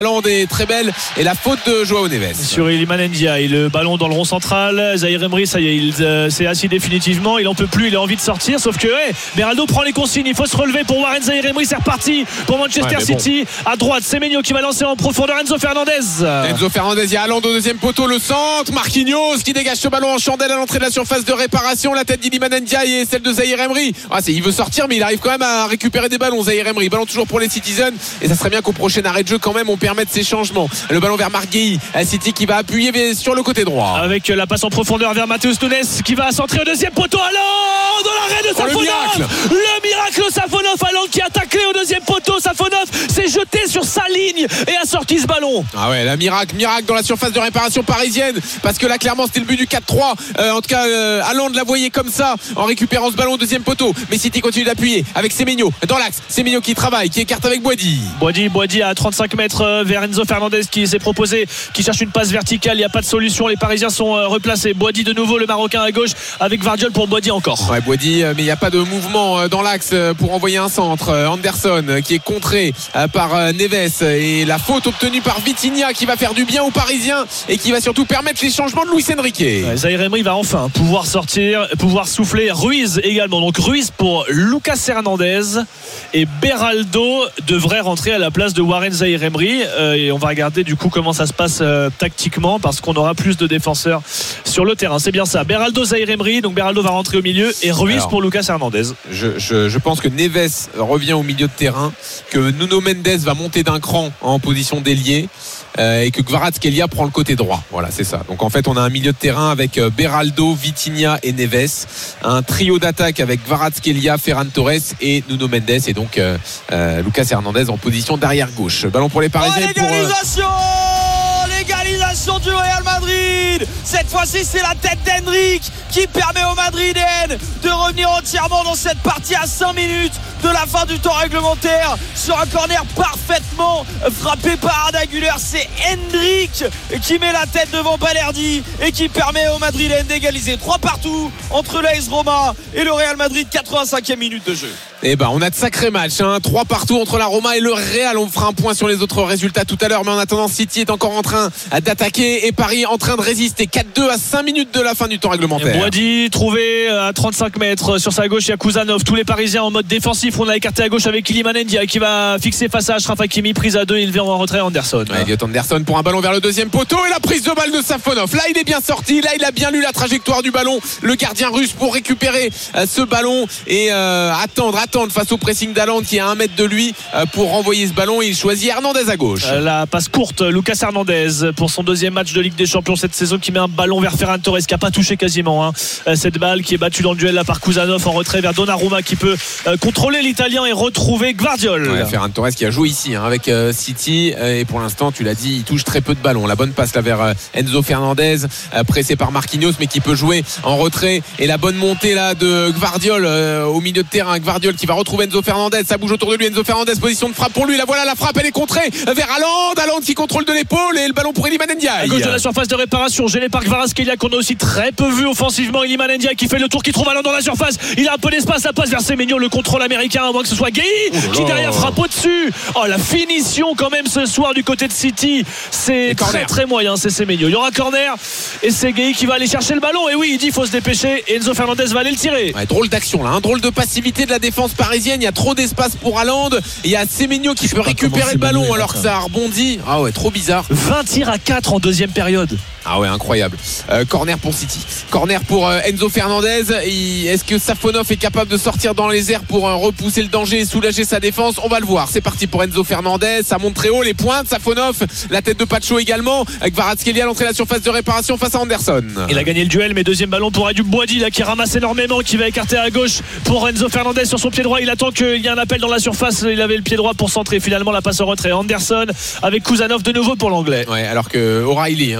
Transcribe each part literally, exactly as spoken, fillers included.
Hollande est très belle et la faute de Joao Neves sur Iliman Ndiaye, le ballon dans le rond central. Zahir Emery, ça y est, il euh, s'est assis définitivement, il en peut plus, il a envie de sortir, sauf que hey, Beraldo prend les consignes, il faut se relever pour Warren Zahir Emery. C'est reparti pour Manchester ouais, City bon. À droite Semenyo qui va lancer en profondeur, Enzo Fernandez Enzo Fernandez, il y a Haaland au deuxième poteau, le centre, Marquinhos qui dégage ce ballon en chandelle à l'entrée de la surface de réparation, la tête d'Iliman Ndiaye et celle de Zahir Emery. Ah, c'est, il veut sortir mais il arrive quand même à récupérer des ballons. Zahir Emery, ballon toujours pour les Citizens, et ça serait bien qu'au prochain arrêt de jeu quand même on permette ces changements. Le ballon vers Marguerite, City qui va appuyer sur le côté droit avec la passe en profondeur vers Matheus Nunes qui va centrer au deuxième poteau. Haaland dans l'arrêt de Safonov, oh, le miracle, le miracle Safonov. Haaland qui a taclé au deuxième poteau. Safonov s'est jeté sur sa ligne et a sorti ce ballon. Ah ouais, la miracle, miracle dans la surface de réparation parisienne, parce que là clairement c'était le but du quatre trois. Euh, en tout cas euh, Haaland la voyait comme ça en récupérant ce ballon au deuxième poteau, mais City continue d'appuyer avec Semenyo dans l'axe. Semenyo qui travaille, qui écarte avec Boadi. Boadi, Boadi à trente-cinq mètres vers Enzo Fernandez qui s'est proposé, qui cherche une passe verticale. Il n'y a pas de solution, les Parisiens sont replacés. Boadi de nouveau, le Marocain à gauche avec Gvardiol pour Boadi encore. Ouais, Boadi, mais il n'y a pas de mouvement dans l'axe pour envoyer un centre. Anderson qui est contré par Neves, et la faute obtenue par Vitinha qui va faire du bien aux Parisiens et qui va surtout permettre les changements de Luis Enrique. Ouais, Zahir Emery va enfin pouvoir sortir, pouvoir souffler. Ruiz également, donc Ruiz pour Lucas Hernandez, et Beraldo devrait rentrer à la place de Warren Zahir Emery, euh, et on va regarder du coup comment ça se passe euh, tactiquement, parce qu'on aura plus de défenseurs sur le terrain. C'est bien ça, Beraldo, Zahir Emery, donc Beraldo va rentrer au milieu et Ruiz Alors, pour Lucas Hernandez. je, je, je pense que Neves revient au milieu de terrain, que Nuno Mendes va monter d'un cran en position d'ailier, euh, et que Kvaratskhelia prend le côté droit. Voilà, c'est ça. Donc en fait on a un milieu de terrain avec euh, Beraldo, Vitinha et Neves, un trio d'attaque avec Kvaratskhelia, Ferran Torres et Nuno Mendes, et donc euh, euh, Lucas Hernandez en position d'arrière gauche. Ballon pour les Parisiens. Oh, l'égalisation pour, euh... l'égalisation du Real Madrid. Cette fois-ci c'est la tête d'Hendrick qui permet aux Madrilènes de revenir entièrement dans cette partie à cinq minutes de la fin du temps réglementaire, sur un corner parfaitement frappé par Arda Güler. C'est Hendrick qui met la tête devant Balerdi et qui permet aux Madrilènes d'égaliser trois partout entre l'A S Roma et le Real Madrid. Quatre-vingt-cinquième minute de jeu. Eh ben, on a de sacrés matchs, hein. Trois partout entre la Roma et le Real. On fera un point sur les autres résultats tout à l'heure, mais en attendant, City est encore en train d'attaquer et Paris en train de résister. Quatre deux à cinq minutes de la fin du temps réglementaire. Boadi trouvé à trente-cinq mètres sur sa gauche. Il y a Kouzanov. Tous les Parisiens en mode défensif. On a écarté à gauche avec Iliman Ndiaye qui va fixer face à Achraf Hakimi. Prise à deux, il vient en retrait. Anderson. Ouais, Elliot Anderson pour un ballon vers le deuxième poteau, et la prise de balle de Safonov. Là, il est bien sorti. Là, il a bien lu la trajectoire du ballon. Le gardien russe pour récupérer euh, ce ballon et euh, attendre, attendre face au pressing d'Haaland qui est à un mètre de lui euh, pour renvoyer ce ballon. Il choisit Hernandez à gauche. Euh, la passe courte, Lucas Hernandez pour son deuxième match de Ligue des Champions cette saison, qui met un ballon vers Ferran Torres qui n'a pas touché quasiment, hein. euh, cette balle qui est battue dans le duel là par Kouzanov en retrait vers Donnarumma qui peut euh, contrôler l'Italien et retrouver Gvardiol. Ouais, Ferran Torres qui a joué ici hein, avec euh, City, euh, et pour l'instant tu l'as dit, il touche très peu de ballons. La bonne passe là vers euh, Enzo Fernandez, euh, pressé par Marquinhos mais qui peut jouer en retrait, et la bonne montée là de Gvardiol euh, au milieu de terrain. Gvardiol qui va retrouver Enzo Fernandez, ça bouge autour de lui. Enzo Fernandez, position de frappe pour lui, la voilà, la frappe elle est contrée vers Haaland. Haaland qui contrôle de l'épaule et le ballon pour Iliman Ndiaye. À gauche de la surface de réparation, gêné par Kvaratskhelia qu'on a aussi très peu vu offensivement. Iliman Ndiaye qui fait le tour, qui trouve Haaland dans la surface. Il a un peu d'espace, la passe vers Semenyo, le contrôle américain, à moins que ce soit Gueye oh qui derrière frappe au-dessus. Oh, la finition quand même ce soir du côté de City, c'est très très moyen. C'est Semenyo, il y aura corner et c'est Gueye qui va aller chercher le ballon. Et oui, il dit il faut se dépêcher, et Enzo Fernandez va aller le tirer. Ouais, drôle d'action là, hein, drôle de passivité de la défense parisienne. Il y a trop d'espace pour Haaland, il y a Semenyo qui peut récupérer le ballon alors que ça a rebondi. Ah ouais, trop bizarre. vingt tirs à quatre en deuxième période. Ah ouais, incroyable. Euh, corner pour City, corner pour euh, Enzo Fernandez. Il, est-ce que Safonov est capable de sortir dans les airs pour euh, repousser le danger et soulager sa défense? On va le voir. C'est parti pour Enzo Fernandez, ça monte très haut, les pointes. Safonov, la tête de Pacho également, avec Kvaratskhelia à l'entrée de la surface de réparation face à Anderson. Il a gagné le duel, mais deuxième ballon pour Ayoub Boadi là, qui ramasse énormément, qui va écarter à gauche pour Enzo Fernandez sur son pied droit. Il attend qu'il y ait un appel dans la surface. Il avait le pied droit pour centrer. Finalement la passe au retrait. Anderson avec Kouzanov de nouveau pour l'anglais. Ouais, alors que O'Reilly hein, se, se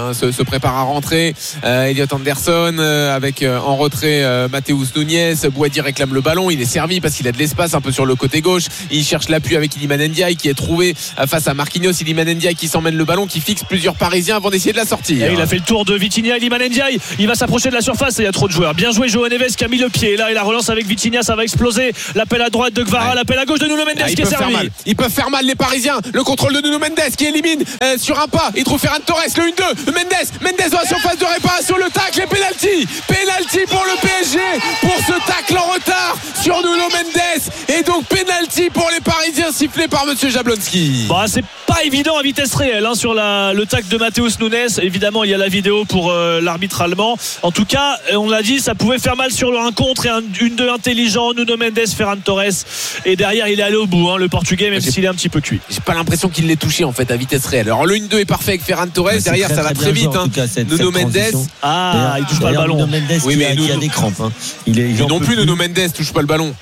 prépare à rentrer. Euh, Elliot Anderson euh, avec euh, en retrait euh, Matheus Nunes. Boadi réclame le ballon, il est servi parce qu'il a de l'espace un peu sur le côté gauche. Il cherche l'appui avec Iliman Ndiaye qui est trouvé euh, face à Marquinhos. Iliman Ndiaye qui s'emmène le ballon, qui fixe plusieurs Parisiens avant d'essayer de la sortir. Et il a fait le tour de Vitinha. Iliman Ndiaye, il va s'approcher de la surface et il y a trop de joueurs. Bien joué João Neves qui a mis le pied. Là, il la relance avec Vitinha, ça va exploser. L'appel à droite de Kvara, ouais. L'appel à gauche de Nuno Mendes ah, qui est servi. Ils peuvent faire mal les Parisiens. Le contrôle de Nuno Mendes qui élimine euh, sur un pas. Il trouve Ferran Torres, le un deux. Mendes, Mendes dans la surface de réparation, le tacle et penalty. Penalty pour le P S G pour ce tacle en retard sur Nuno Mendes. Et donc penalty pour les Parisiens sifflé par monsieur Jablonski. Bah, c'est pas évident à vitesse réelle hein, sur la, le tacle de Matheus Nunes. Évidemment, il y a la vidéo pour euh, l'arbitre allemand. En tout cas, on l'a dit, ça pouvait faire mal sur un contre et un une deux intelligent. Nuno Mendes, Ferran Torres. Et derrière, il est allé au bout, hein, le Portugais, même s'il est un petit peu cuit. J'ai pas l'impression qu'il l'ait touché en fait à vitesse réelle. Alors le un deux est parfait avec Ferran Torres. C'est derrière, très, ça va très, très vite. Hein. Cas, cette, Nuno cette Mendes. Ah, il touche pas le ballon. Nuno Mendes oui, mais qui a des crampes. Hein. Il est, non plus, Nuno Mendes touche pas le ballon.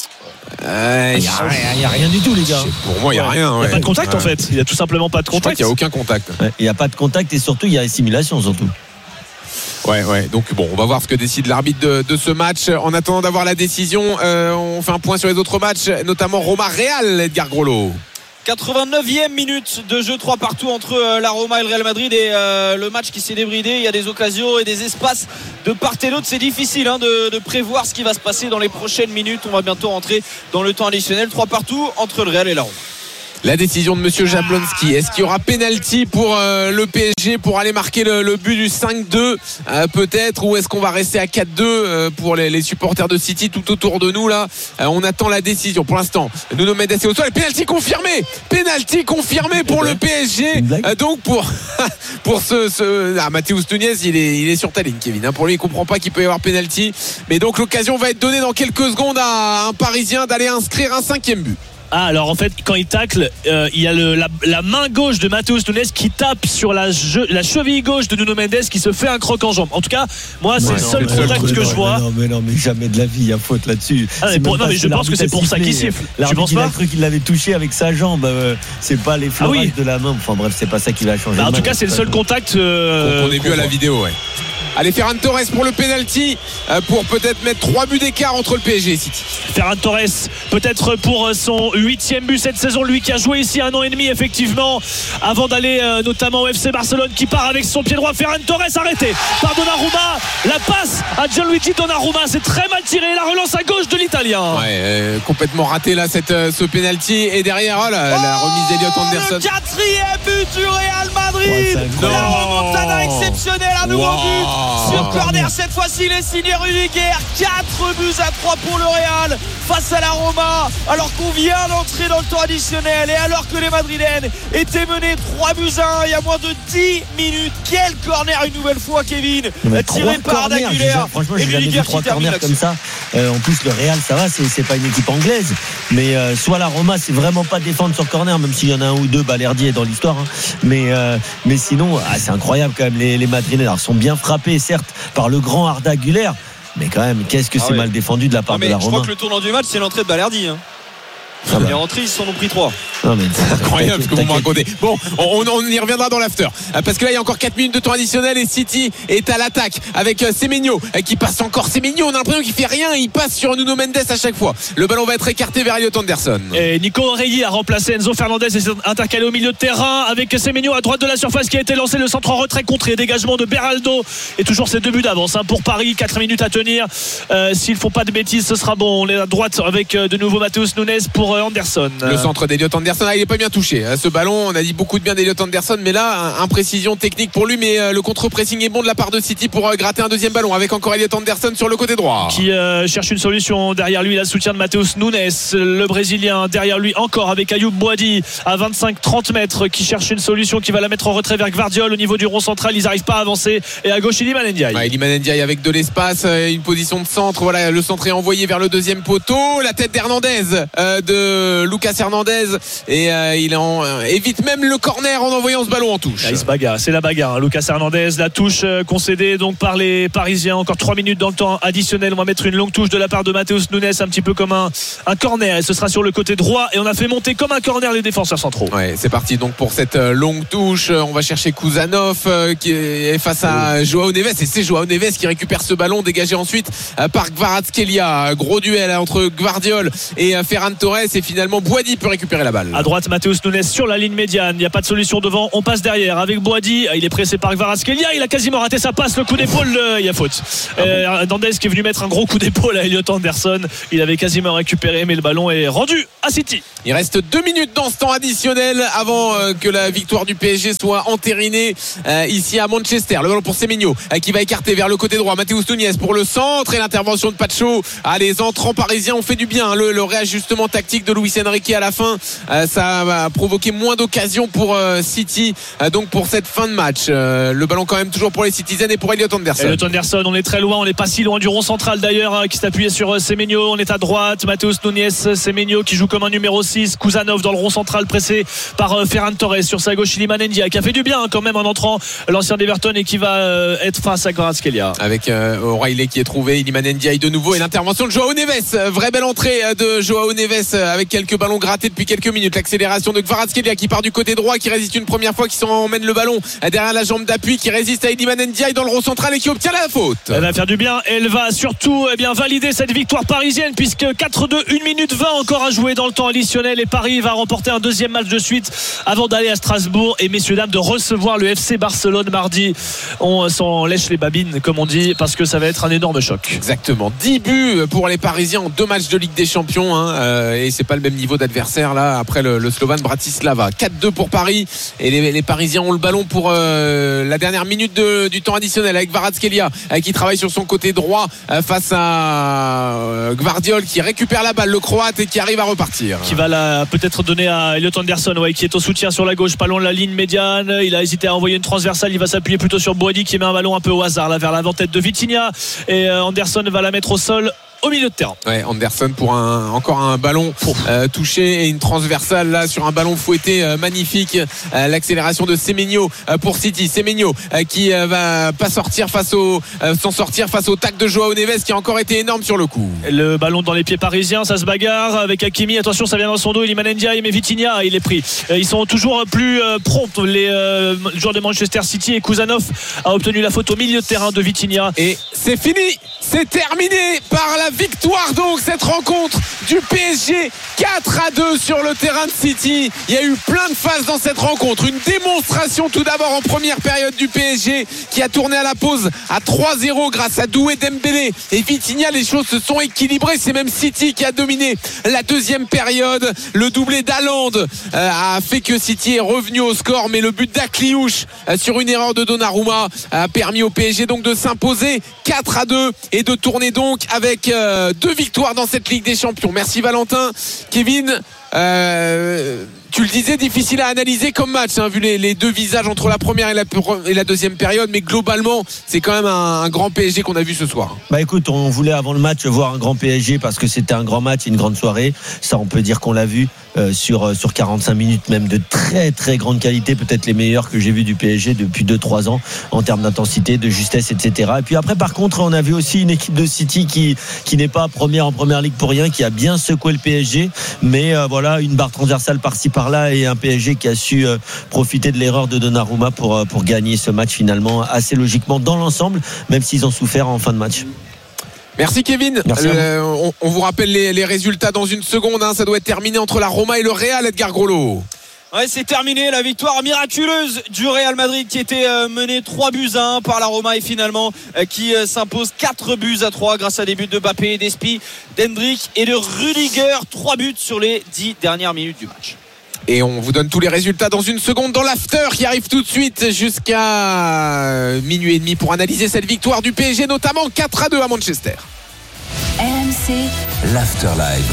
Euh, il n'y a, a rien du tout les gars. Pour moi il n'y a ouais. rien. Il n'y a ouais. pas de contact ouais. en fait. Il n'y a tout simplement pas de contact. Il n'y a aucun contact. Ouais, il n'y a pas de contact et surtout il y a simulation surtout. Ouais, ouais. Donc bon, on va voir ce que décide l'arbitre de, de ce match. En attendant d'avoir la décision, euh, on fait un point sur les autres matchs, notamment Roma Real, Edgar Grollo. quatre-vingt-neuvième minute de jeu, trois partout entre euh, la Roma et le Real Madrid et euh, le match qui s'est débridé. Il y a des occasions et des espaces de part et d'autre. C'est difficile hein, de, de prévoir ce qui va se passer dans les prochaines minutes. On va bientôt rentrer dans le temps additionnel. Trois partout entre le Real et la Roma. La décision de monsieur Jablonski. Est-ce qu'il y aura penalty pour euh, le P S G pour aller marquer le, le but du cinq deux euh, peut-être, ou est-ce qu'on va rester à quatre deux euh, pour les, les supporters de City tout autour de nous là euh, on attend la décision pour l'instant. Nuno Mendes est au sol. Penalty confirmé. Penalty confirmé pour le P S G. Euh, donc pour pour ce, ce... Ah, Matheus Nunes il est il est sur ta ligne Kevin. Hein. Pour lui il comprend pas qu'il peut y avoir penalty. Mais donc l'occasion va être donnée dans quelques secondes à un Parisien d'aller inscrire un cinquième but. Ah alors en fait quand il tacle euh, il y a le, la, la main gauche de Matheus Nunes qui tape sur la, je, la cheville gauche de Nuno Mendes qui se fait un croc en jambe. En tout cas moi c'est ouais, le seul contact que non, je vois. Non mais non mais jamais de la vie il y a faute là-dessus. Ah, mais pour, non mais je pense que c'est pour ça qu'il siffle. L'arbitre il a cru qu'il l'avait touché avec sa jambe. Euh, c'est pas les fleurages ah, oui. de la main. Enfin bref c'est pas ça qui va changer. Bah, en tout cas c'est le seul contact euh, qu'on ait vu à la vidéo ouais. Allez Ferran Torres pour le penalty euh, pour peut-être mettre trois buts d'écart entre le P S G et City. Ferran Torres peut-être pour son huitième but cette saison, lui qui a joué ici un an et demi effectivement avant d'aller euh, notamment au F C Barcelone, qui part avec son pied droit. Ferran Torres arrêté par Donnarumma, la passe à Gianluigi Donnarumma, c'est très mal tiré, la relance à gauche de l'Italien. Ouais, euh, complètement raté là cette, euh, ce penalty et derrière oh, la, oh, la remise d'Elliot Anderson. Le quatrième but du Real Madrid. Ouais, la remontada exceptionnelle, un nouveau wow. but. Sur corner cette fois-ci les signés Rudiger. Quatre buts à trois pour le Real face à la Roma alors qu'on vient d'entrer dans le temps additionnel et alors que les Madrilènes étaient menés trois buts à un il y a moins de dix minutes. Quel corner une nouvelle fois Kevin, tiré par Arda Güler franchement j'ai jamais vu trois corners comme ça. Euh, en plus le Real ça va, c'est, c'est pas une équipe anglaise mais euh, soit la Roma c'est vraiment pas défendre sur corner, même s'il y en a un ou deux Balerdi dans l'histoire hein. mais, euh, mais sinon ah, c'est incroyable quand même les, les Madrilènes alors, sont bien frappés certes par le grand Arda Güler, mais quand même qu'est-ce que ah c'est oui. mal défendu de la part non, de la Roma. Je crois que le tournant du match c'est l'entrée de Balerdi hein. Ah bah. Il est rentré, ils s'en ont pris trois. Non mais c'est incroyable ce que vous me racontez. Bon, on, on y reviendra dans l'after. Parce que là, il y a encore quatre minutes de temps additionnel et City est à l'attaque avec Semenyo qui passe encore. Semenyo, on a l'impression qu'il fait rien. Il passe sur Nuno Mendes à chaque fois. Le ballon va être écarté vers Elliot Anderson. Et Nico Origi a remplacé Enzo Fernandez et s'est intercalé au milieu de terrain avec Semenyo à droite de la surface qui a été lancé. Le centre en retrait contré, dégagement de Beraldo. Et toujours ces deux buts d'avance hein, pour Paris. quatre minutes à tenir. Euh, s'ils font pas de bêtises, ce sera bon. On est à droite avec de nouveau Matheus Nunes pour Anderson. Le centre d'Elliot Anderson, ah, il n'est pas bien touché. Ce ballon, on a dit beaucoup de bien d'Elliot Anderson, mais là, imprécision technique pour lui. Mais le contre-pressing est bon de la part de City pour gratter un deuxième ballon avec encore Elliot Anderson sur le côté droit. Qui euh, cherche une solution derrière lui, la soutien de Matheus Nunes, le Brésilien derrière lui encore avec Ayoub Boadi à vingt-cinq trente mètres qui cherche une solution, qui va la mettre en retrait vers Gvardiol au niveau du rond central. Ils n'arrivent pas à avancer. Et à gauche, Iliman Ndiaye. Ouais, Iliman Ndiaye avec de l'espace, une position de centre. Voilà, le centre est envoyé vers le deuxième poteau. La tête d'Hernandez euh, de de Lucas Hernandez et euh, il en, euh, évite même le corner en envoyant ce ballon en touche. Là, il se bagarre, c'est la bagarre. hein. Lucas Hernandez, la touche euh, concédée donc par les Parisiens. Encore trois minutes dans le temps additionnel. On va mettre une longue touche de la part de Matheus Nunes, un petit peu comme un, un corner. Et ce sera sur le côté droit. Et on a fait monter comme un corner les défenseurs centraux. Ouais, c'est parti donc pour cette euh, longue touche. On va chercher Kuzanov euh, qui est face à Joao Neves. Et c'est Joao Neves qui récupère ce ballon, dégagé ensuite euh, par Kvaratskhelia. Gros duel entre Gvardiol et euh, Ferran Torres. Et finalement, Boadi peut récupérer la balle. À droite, Matheus Nunes sur la ligne médiane. Il n'y a pas de solution devant. On passe derrière avec Boadi. Il est pressé par Kvaratskhelia. Il a quasiment raté sa passe. Le coup d'épaule, il y a faute. Ah euh, bon. Hernandez qui est venu mettre un gros coup d'épaule à Elliot Anderson. Il avait quasiment récupéré, mais le ballon est rendu à City. Il reste deux minutes dans ce temps additionnel avant euh, que la victoire du P S G soit entérinée euh, ici à Manchester. Le ballon pour Semenyo euh, qui va écarter vers le côté droit. Matheus Nunes pour le centre et l'intervention de Pacho. Ah, les entrants parisiens ont fait du bien. Le, le réajustement tactique de Luis Enrique à la fin, euh, ça va provoquer moins d'occasions pour euh, City. Euh, donc pour cette fin de match, euh, le ballon quand même toujours pour les Citizens et pour Elliot Anderson. Elliot Anderson, on est très loin, on n'est pas si loin du rond central d'ailleurs hein, qui s'est appuyé sur euh, Semenyo. On est à droite, Matheus Nunes, Semenyo qui joue comme un numéro six, Kuzanov dans le rond central pressé par euh, Ferran Torres. Sur sa gauche, Iliman Ndiaye qui a fait du bien hein, quand même en entrant, l'ancien d'Everton, et qui va euh, être face à Kvaratskhelia. Avec euh, O'Reilly qui est trouvé, Iliman Ndiaye de nouveau et l'intervention de Joao Neves. Vraie belle entrée de Joao Neves avec quelques ballons grattés depuis quelques minutes. L'accélération de Kvaratskhelia qui part du côté droit, qui résiste une première fois, qui s'emmène le ballon derrière la jambe d'appui, qui résiste à Iliman Ndiaye dans le rond central et qui obtient la faute. Elle va faire du bien et elle va surtout eh bien, valider cette victoire parisienne, puisque quatre deux, une minute vingt encore à jouer dans le temps additionnel et Paris va remporter un deuxième match de suite avant d'aller à Strasbourg et messieurs dames de recevoir le F C Barcelone mardi. On s'en lèche les babines comme on dit, parce que ça va être un énorme choc. Exactement, dix buts pour les Parisiens en deux matchs de Ligue des Champions hein, euh, et c'est pas le même niveau d'adversaire là après le, le Slovan Bratislava. Quatre deux pour Paris et les, les Parisiens ont le ballon pour euh, la dernière minute de, du temps additionnel avec Kvaratskhelia euh, qui travaille sur son côté droit euh, face à euh, Gvardiol qui récupère la balle, le Croate, et qui arrive à repartir. Qui va la, peut-être donner à Elliot Anderson ouais, qui est au soutien sur la gauche, pas loin de la ligne médiane. Il a hésité à envoyer une transversale, il va s'appuyer plutôt sur Boadi qui met un ballon un peu au hasard là, vers l'avant-tête de Vitinha et euh, Anderson va la mettre au sol au milieu de terrain. Ouais, Anderson pour un, encore un ballon euh, touché et une transversale là sur un ballon fouetté euh, magnifique. Euh, l'accélération de Semenyo euh, pour City. Semenyo euh, qui euh, va pas sortir face au euh, s'en sortir face au tac de Joao Neves qui a encore été énorme sur le coup. Le ballon dans les pieds parisiens, ça se bagarre avec Hakimi. Attention, ça vient dans son dos. Iliman Ndiaye, mais Vitinha, il est pris. Euh, ils sont toujours plus euh, prompts les euh, joueurs de Manchester City, et Kuzanov a obtenu la faute au milieu de terrain de Vitinha. Et c'est fini, c'est terminé par la victoire donc cette rencontre du P S G quatre à deux sur le terrain de City. Il y a eu plein de phases dans cette rencontre, une démonstration tout d'abord en première période du P S G qui a tourné à la pause à trois zéro grâce à Doué, Dembélé et Vitinha. Les choses se sont équilibrées, c'est même City qui a dominé la deuxième période. Le doublé d'Haaland euh, a fait que City est revenu au score, mais le but d'Akliouche euh, sur une erreur de Donnarumma a permis au P S G donc de s'imposer quatre à deux et de tourner donc avec euh, deux victoires dans cette Ligue des Champions. Merci Valentin. Kevin, euh, tu le disais, difficile à analyser comme match hein, vu les, les deux visages entre la première et la, et la deuxième période, mais globalement c'est quand même un, un grand P S G qu'on a vu ce soir. Bah écoute, on voulait avant le match voir un grand P S G parce que c'était un grand match, une grande soirée. Ça on peut dire qu'on l'a vu euh, sur, sur quarante-cinq minutes, même de très très grande qualité, peut-être les meilleurs que j'ai vus du P S G depuis deux trois ans en termes d'intensité, de justesse, et cetera. Et puis après par contre on a vu aussi une équipe de City qui, qui n'est pas première en première ligue pour rien, qui a bien secoué le P S G, mais euh, voilà, une barre transversale par-ci par-là et un P S G qui a su euh, profiter de l'erreur de Donnarumma pour, euh, pour gagner ce match finalement assez logiquement dans l'ensemble, même s'ils ont souffert en fin de match. Merci Kevin. Merci euh, on, on vous rappelle les, les résultats dans une seconde hein. Ça doit être terminé entre la Roma et le Real, Edgar Grollo. Ouais, c'est terminé, la victoire miraculeuse du Real Madrid qui était euh, mené trois buts à un par la Roma et finalement euh, qui euh, s'impose quatre buts à trois grâce à des buts de Mbappé, d'Espi, d'Hendrick et de Rudiger. trois buts sur les dix dernières minutes du match. Et on vous donne tous les résultats dans une seconde dans l'after qui arrive tout de suite jusqu'à minuit et demi pour analyser cette victoire du P S G, notamment quatre à deux à Manchester. R M C l'after live.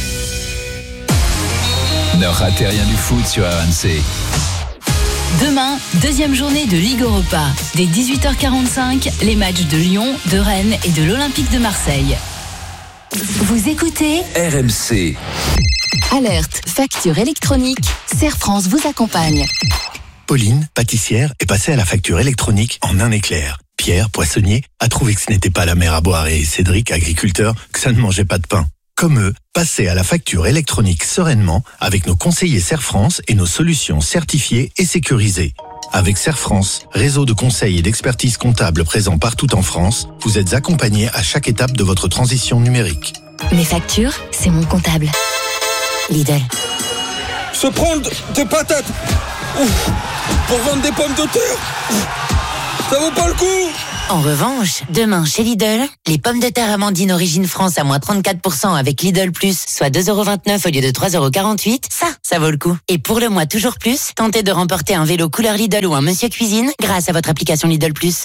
Ne ratez rien du foot sur R M C. Demain, deuxième journée de Ligue Europa. Dès dix-huit heures quarante-cinq, les matchs de Lyon, de Rennes et de l'Olympique de Marseille. Vous écoutez R M C. Alerte, facture électronique, Serre France vous accompagne. Pauline, pâtissière, est passée à la facture électronique en un éclair. Pierre, poissonnier, a trouvé que ce n'était pas la mer à boire et Cédric, agriculteur, que ça ne mangeait pas de pain. Comme eux, passez à la facture électronique sereinement avec nos conseillers Serre France et nos solutions certifiées et sécurisées. Avec Serre France, réseau de conseils et d'expertise comptable présent partout en France, vous êtes accompagnés à chaque étape de votre transition numérique. Mes factures, c'est mon comptable. Lidl. Se prendre des patates Ouf. Pour vendre des pommes de terre Ouf. Ça vaut pas le coup. En revanche, demain chez Lidl, les pommes de terre Amandine Origine France à moins trente-quatre pour cent avec Lidl Plus, soit deux euros vingt-neuf au lieu de trois euros quarante-huit, ça, ça vaut le coup. Et pour le mois Toujours Plus, tentez de remporter un vélo couleur Lidl ou un Monsieur Cuisine grâce à votre application Lidl Plus.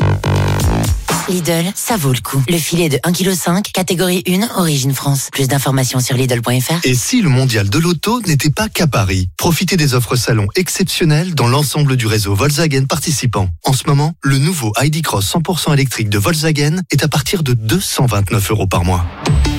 Lidl, ça vaut le coup. Le filet de un virgule cinq kilos, catégorie un, Origine France. Plus d'informations sur Lidl point F R. Et si le mondial de l'auto n'était pas qu'à Paris? Profitez des offres salon exceptionnelles dans l'ensemble du réseau Volkswagen participant. En ce moment, le nouveau I D Cross cent pour cent électrique de Volkswagen est à partir de deux cent vingt-neuf euros par mois.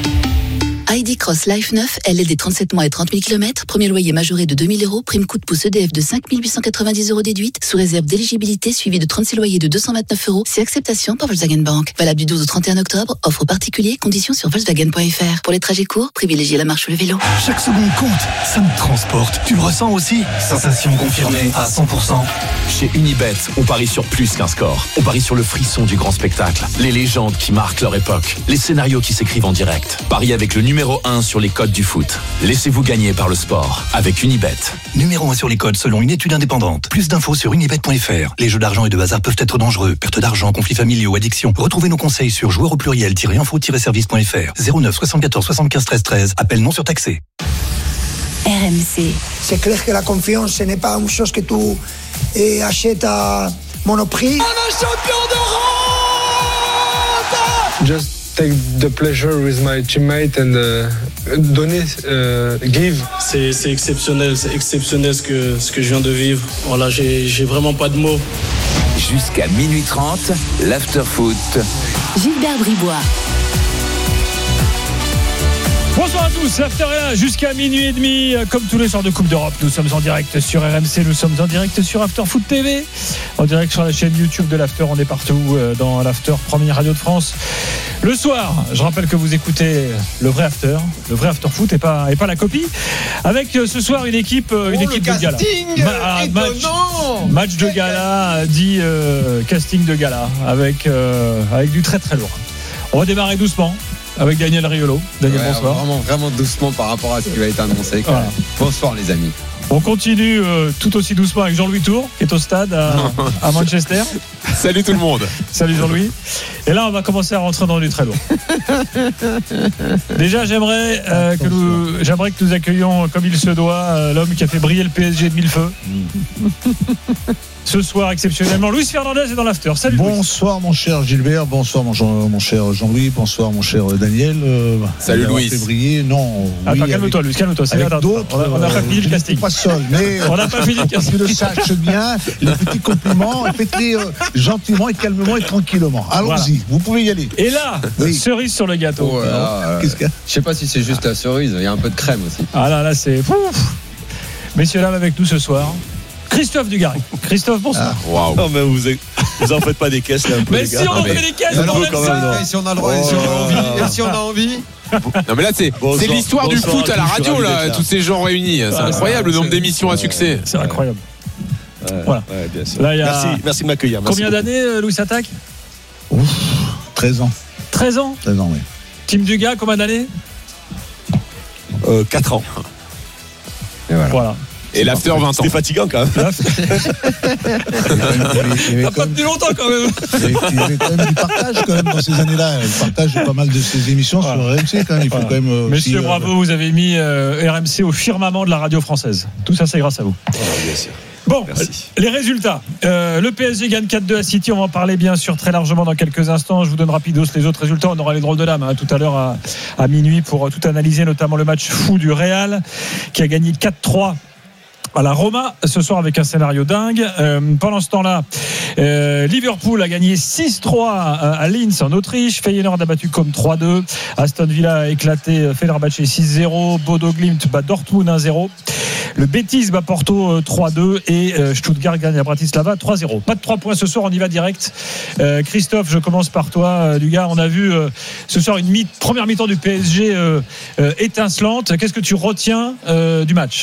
I D Cross Life neuf, L L D trente-sept mois et trente mille kilomètres, premier loyer majoré de deux mille euros, prime coup de pouce E D F de cinq mille huit cent quatre-vingt-dix euros déduite, sous réserve d'éligibilité suivi de trente-six loyers de deux cent vingt-neuf euros, c'est acceptation par Volkswagen Bank. Valable du douze au trente et un octobre, offre particulier, conditions sur Volkswagen point F R. Pour les trajets courts, privilégiez la marche ou le vélo. Chaque seconde compte, ça me transporte. Tu le ressens aussi? Sensation confirmée à cent pour cent. Chez Unibet, on parie sur plus qu'un score. On parie sur le frisson du grand spectacle, les légendes qui marquent leur époque, les scénarios qui s'écrivent en direct. Parie avec le numéro un sur les codes du foot. Laissez-vous gagner par le sport avec Unibet. Numéro un sur les codes selon une étude indépendante. Plus d'infos sur unibet point F R. Les jeux d'argent et de hasard peuvent être dangereux. Perte d'argent, conflits familiaux, addiction. Retrouvez nos conseils sur joueurs au pluriel-info-service point F R. zéro neuf soixante-quatorze soixante-quinze treize treize. Appel non surtaxé. R M C. C'est clair que la confiance, ce n'est pas une chose que tu eh, achètes à Monoprix. On est champion d'Europe! Just take the pleasure with my teammate and uh, donner, uh, give. C'est, c'est exceptionnel, c'est exceptionnel ce que, ce que je viens de vivre. Voilà, j'ai, j'ai vraiment pas de mots. Jusqu'à minuit trente, l'after-foot. Gilbert Bribois. Bonsoir à tous, l'After est là jusqu'à minuit et demi, comme tous les soirs de Coupe d'Europe. Nous sommes en direct sur R M C, nous sommes en direct sur After Foot T V, en direct sur la chaîne YouTube de l'After. On est partout dans l'After, première radio de France. Le soir, je rappelle que vous écoutez le vrai After, le vrai After Foot et pas, et pas la copie. Avec ce soir une équipe, une oh, équipe de gala. Ma- match, match de gala, dit euh, casting de gala, avec, euh, avec du très très lourd. On va démarrer doucement. Avec Daniel Riolo. Daniel, ouais, bonsoir. Vraiment, vraiment doucement par rapport à ce qui va être annoncé. Voilà. Bonsoir les amis. On continue euh, tout aussi doucement avec Jean-Louis Tour, qui est au stade à, à Manchester. Salut tout le monde. Salut Jean-Louis. Et là, on va commencer à rentrer dans du très lourd. Déjà, j'aimerais, euh, que nous, j'aimerais que nous accueillions, comme il se doit, euh, l'homme qui a fait briller le P S G de mille feux. Ce soir, exceptionnellement, Luis Fernandez est dans l'after. Salut. Bonsoir Luis. mon cher Gilbert, bonsoir mon, Jean, mon cher Jean-Louis, bonsoir mon cher Daniel. Euh, Salut Louis. Février, non. Attends, oui, calme-toi Luis, calme-toi. C'est avec d'autres, on n'a pas fini le casting. Pas seul, mais on n'a pas fini le casting. Tu le saches bien, les petits compliments, faites-les euh, gentiment et calmement et tranquillement. Allons-y, voilà. Vous pouvez y aller. Et là, oui. Cerise sur le gâteau. Oh, là, Qu'est-ce qu'il y a ? Je sais pas si c'est juste la cerise, il y a un peu de crème aussi. Ah là là, c'est ouf. Messieurs dames avec nous ce soir. Christophe Dugarry. Christophe, bonsoir. Ah, wow. Non, mais vous, vous en faites pas des caisses là un peu. Mais si on en fait des caisses, on aime ça. Et si on a le droit, et si on a envie, et si on a envie. Non mais là c'est, c'est l'histoire du foot à la radio là, tous ces gens réunis. C'est incroyable le nombre d'émissions à succès. C'est incroyable. Ouais, voilà. Ouais, bien sûr. Là, y a... Merci, merci de m'accueillir. Combien merci d'années euh, Louis Attaque? Ouf, treize ans. treize ans treize ans, oui. Team Dugas, combien d'années? euh, quatre ans. Et voilà. voilà. Et l'after vingt ans. C'était fatigant quand même. T'as pas tenu longtemps quand même. Il y avait quand même du partage quand même dans ces années-là. Le partage de pas mal de ces émissions voilà. sur R M C quand même. Il faut voilà. quand même Monsieur aussi, bravo, euh... vous avez mis euh, R M C au firmament de la radio française. Tout ça c'est grâce à vous. Oh, bien sûr. Bon, merci. Les résultats. Euh, le P S G gagne quatre deux à City. On va en parler bien sûr très largement dans quelques instants. Je vous donne rapidos les autres résultats. On aura les drôles de l'âme hein, tout à l'heure à, à minuit pour tout analyser, notamment le match fou du Real qui a gagné quatre trois Voilà, Roma ce soir avec un scénario dingue. Euh, pendant ce temps-là, euh, Liverpool a gagné six trois à, à Linz en Autriche. Feyenoord a battu comme trois deux. Aston Villa a éclaté Fenerbahçe six zéro. Bodo Glimt bat Dortmund un zéro. Le Betis bat Porto trois deux et euh, Stuttgart gagne à Bratislava trois zéro. Pas de trois points ce soir, on y va direct. Euh, Christophe, je commence par toi. Euh, Dugas, on a vu euh, ce soir une mi- première mi-temps du P S G euh, euh, étincelante. Qu'est-ce que tu retiens euh, du match ?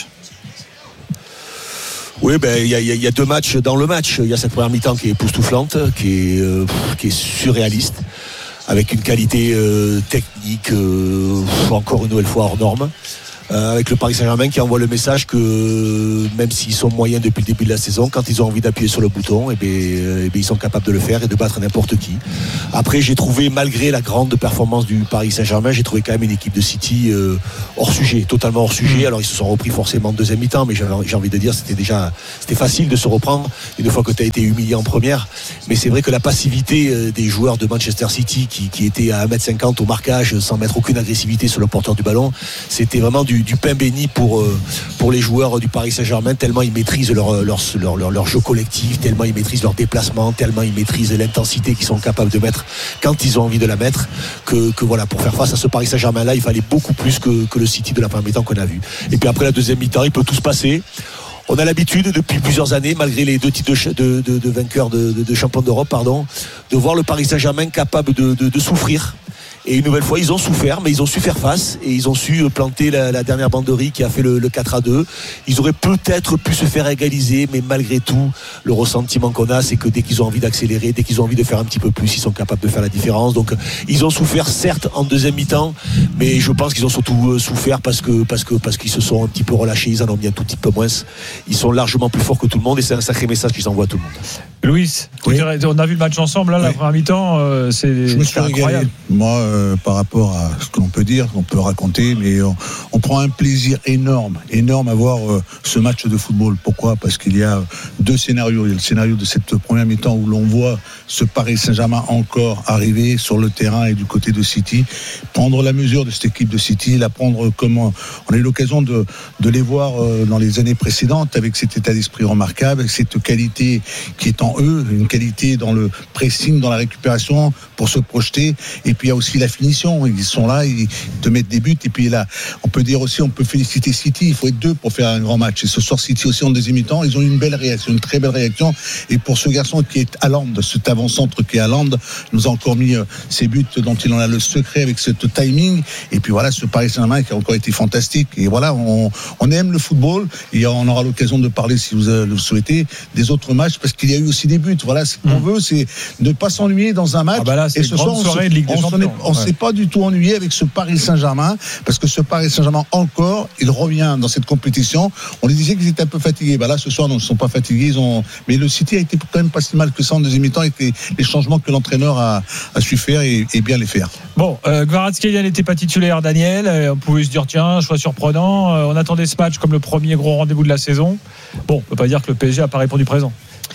Oui, ben il y a, y a deux matchs dans le match. Il y a cette première mi-temps qui est époustouflante, qui est, euh, qui est surréaliste, avec une qualité euh, technique euh, encore une nouvelle fois hors norme. Euh, avec le Paris Saint-Germain qui envoie le message que même s'ils sont moyens depuis le début de la saison, quand ils ont envie d'appuyer sur le bouton, et bien, euh, et bien ils sont capables de le faire et de battre n'importe qui. Après, j'ai trouvé, malgré la grande performance du Paris Saint-Germain, j'ai trouvé quand même une équipe de City euh, hors sujet, totalement hors sujet. Alors ils se sont repris forcément en deuxième mi-temps, mais j'avais, j'ai envie de dire c'était déjà c'était facile de se reprendre une fois que tu as été humilié en première. Mais c'est vrai que la passivité euh, des joueurs de Manchester City qui, qui étaient à un mètre cinquante au marquage sans mettre aucune agressivité sur le porteur du ballon, c'était vraiment du du pain béni pour, euh, pour les joueurs du Paris Saint-Germain, tellement ils maîtrisent leur, leur, leur, leur, leur jeu collectif, tellement ils maîtrisent leur déplacement, tellement ils maîtrisent l'intensité qu'ils sont capables de mettre quand ils ont envie de la mettre, que, que voilà, pour faire face à ce Paris Saint-Germain là, il fallait beaucoup plus que, que le City de la première mi-temps qu'on a vu. Et puis après la deuxième mi-temps, il peut tout se passer. On a l'habitude depuis plusieurs années, malgré les deux titres de, de, de, de vainqueurs de, de, de champions d'Europe, pardon, de voir le Paris Saint-Germain capable de, de, de souffrir. Et une nouvelle fois, ils ont souffert, mais ils ont su faire face et ils ont su planter la, la dernière banderie qui a fait le, le quatre à deux. Ils auraient peut-être pu se faire égaliser, mais malgré tout, le ressentiment qu'on a, c'est que dès qu'ils ont envie d'accélérer, dès qu'ils ont envie de faire un petit peu plus, ils sont capables de faire la différence. Donc, ils ont souffert, certes, en deuxième mi-temps, mais je pense qu'ils ont surtout souffert parce que, parce que, parce qu'ils se sont un petit peu relâchés, ils en ont mis un tout petit peu moins. Ils sont largement plus forts que tout le monde et c'est un sacré message qu'ils envoient à tout le monde. Louis, oui. On a vu le match ensemble, là, oui. La première mi-temps, euh, c'est, je me suis incroyable. Régalé. Moi, euh, par rapport à ce que l'on peut dire, qu'on peut raconter, mais on, on prend un plaisir énorme, énorme à voir euh, ce match de football. Pourquoi ? Parce qu'il y a deux scénarios. Il y a le scénario de cette première mi-temps où l'on voit ce Paris Saint-Germain encore arriver sur le terrain et du côté de City, prendre la mesure de cette équipe de City, la prendre comme on a eu l'occasion de, de les voir euh, dans les années précédentes, avec cet état d'esprit remarquable, avec cette qualité qui est en eux, une qualité dans le pressing, dans la récupération pour se projeter, et puis il y a aussi la finition. Ils sont là, ils te mettent des buts, et puis là, on peut dire aussi, on peut féliciter City, il faut être deux pour faire un grand match, et ce soir City aussi en deuxième mi-temps, ils ont eu une belle réaction, une très belle réaction, et pour ce garçon qui est Haaland, cet avant-centre qui est Haaland, nous a encore mis euh, ses buts dont il en a le secret avec ce timing, et puis voilà, ce Paris Saint-Germain qui a encore été fantastique, et voilà, on, on aime le football, et on aura l'occasion de parler, si vous le souhaitez, des autres matchs, parce qu'il y a eu aussi des buts. Voilà, ce qu'on mmh. veut, c'est ne pas s'ennuyer dans un match. Ah bah là, c'est et ce soir, on ne on s'est pas du tout ennuyé avec ce Paris Saint-Germain, parce que ce Paris Saint-Germain, encore, il revient dans cette compétition. On les disait qu'ils étaient un peu fatigués. Bah là, ce soir, non, ils ne sont pas fatigués. Ils ont... Mais le City a été quand même pas si mal que ça en deuxième mi-temps, avec les, les changements que l'entraîneur a, a su faire et, et bien les faire. Bon, euh, Kvaratskhelia n'était pas titulaire, Daniel. Euh, on pouvait se dire, tiens, choix surprenant. Euh, on attendait ce match comme le premier gros rendez-vous de la saison. Bon, on ne peut pas dire que le P S G a pas répondu présent.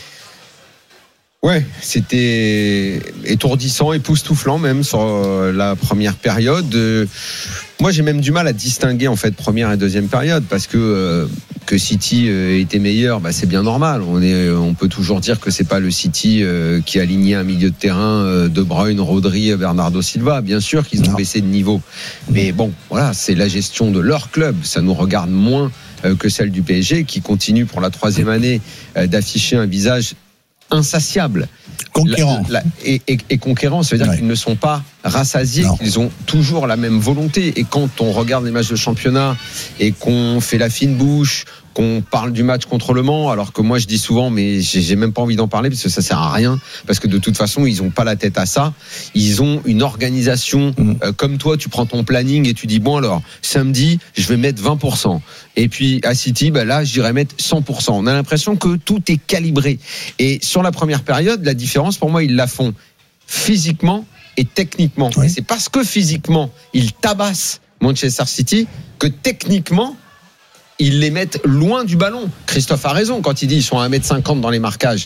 Ouais, c'était étourdissant, époustouflant même sur la première période. Moi, j'ai même du mal à distinguer en fait première et deuxième période, parce que euh, que City euh, était meilleur, bah, c'est bien normal. On est, on peut toujours dire que c'est pas le City euh, qui a aligné un milieu de terrain euh, De Bruyne, Rodri, Bernardo Silva. Bien sûr qu'ils ont non. baissé de niveau, mais bon, voilà, c'est la gestion de leur club. Ça nous regarde moins euh, que celle du P S G, qui continue pour la troisième année euh, d'afficher un visage insatiable, conquérant la, la, et, et, et conquérant, ça veut dire ouais. qu'ils ne sont pas rassasiés, non. qu'ils ont toujours la même volonté. Et quand on regarde les matchs de championnat et qu'on fait la fine bouche, qu'on parle du match contre Le Mans, alors que moi je dis souvent, mais j'ai même pas envie d'en parler parce que ça sert à rien, parce que de toute façon ils ont pas la tête à ça. Ils ont une organisation mmh. euh, comme toi, tu prends ton planning et tu dis bon alors samedi je vais mettre vingt pour cent, et puis à City bah là j'irai mettre cent pour cent. On a l'impression que tout est calibré, et sur la première période la différence pour moi ils la font physiquement et techniquement, oui. et c'est parce que physiquement ils tabassent Manchester City que techniquement ils les mettent loin du ballon. Christophe a raison quand il dit ils sont à un mètre cinquante dans les marquages.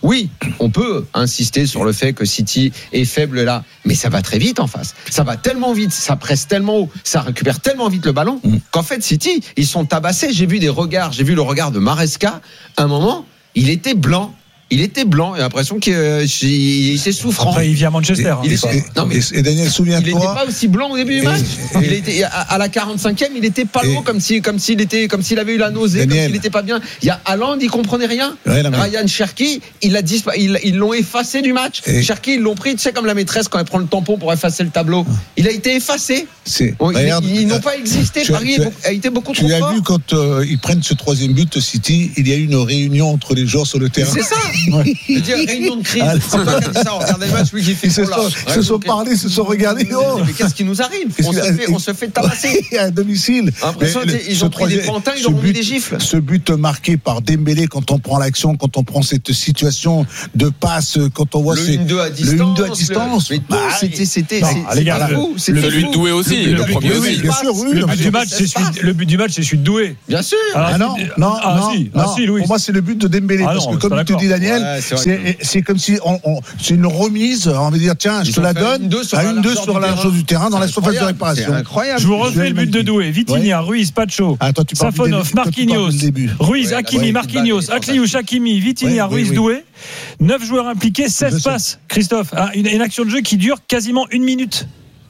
Oui, on peut insister sur le fait que City est faible là, mais ça va très vite en face. Ça va tellement vite, ça presse tellement haut, ça récupère tellement vite le ballon mmh. qu'en fait City, ils sont tabassés. J'ai vu des regards, j'ai vu le regard de Maresca. À un moment, il était blanc. Il était blanc, j'ai l'impression qu'il euh, était souffrant. Après, il vient à Manchester. Et, hein, il était, non, mais et Daniel, souviens-toi. Il n'était pas aussi blanc au début du match. Et, il était, à, à la quarante-cinquième, il était pas loin, comme si, comme s'il était, comme s'il avait eu la nausée, Daniel. Comme s'il n'était pas bien. Il y a Haaland, il comprenait rien. Ouais, Ryan Cherki, il a dispa- ils, ils l'ont effacé du match. Et Cherki, ils l'ont pris, tu sais, comme la maîtresse quand elle prend le tampon pour effacer le tableau. Il a été effacé. Bon, regarde, ils, ils n'ont pas existé. Tu, Paris tu, a été beaucoup trop fort. Tu as vu quand euh, ils prennent ce troisième but, City, il y a eu une réunion entre les joueurs sur le terrain. C'est ça. Réunion de crise. C'est pas comme ça, on regarde les matchs, oui, qui fait Ils se sont, là. se sont parlé, se sont regardés. Oh. Mais qu'est-ce qui nous arrive on se, fait, on se fait tabasser. À domicile. L'impression qu'ils ont pris des pantins, ils ont mis des gifles. Ce but marqué par Dembélé, quand on prend l'action, quand on prend cette situation de passe, quand on voit le une deux à distance. Le une deux à distance. Mais bah, c'était, c'était, les gars, celui de Doué aussi, le premier aussi. Bien sûr, oui. Le but du match, c'est le but du match, c'est celui de Doué. Bien sûr. Ah non, non, non. Pour moi, c'est le but de Dembélé, parce que comme tu dis, Daniel, c'est comme si On, on, c'est une remise, on va dire tiens, je te la donne à une deux sur la largeur du terrain dans la surface de réparation. Incroyable. Je vous refais le but de Doué. Vitinha, ouais. Ruiz, Pacho, Attends, Safonov, Marquinhos, Ruiz, ouais, Hakimi, ouais, Marquinhos, Akliouche, Hakimi, Vitinha, ouais, Ruiz, oui, oui. Doué. neuf joueurs impliqués, seize passes. Christophe, une, une action de jeu qui dure quasiment une minute.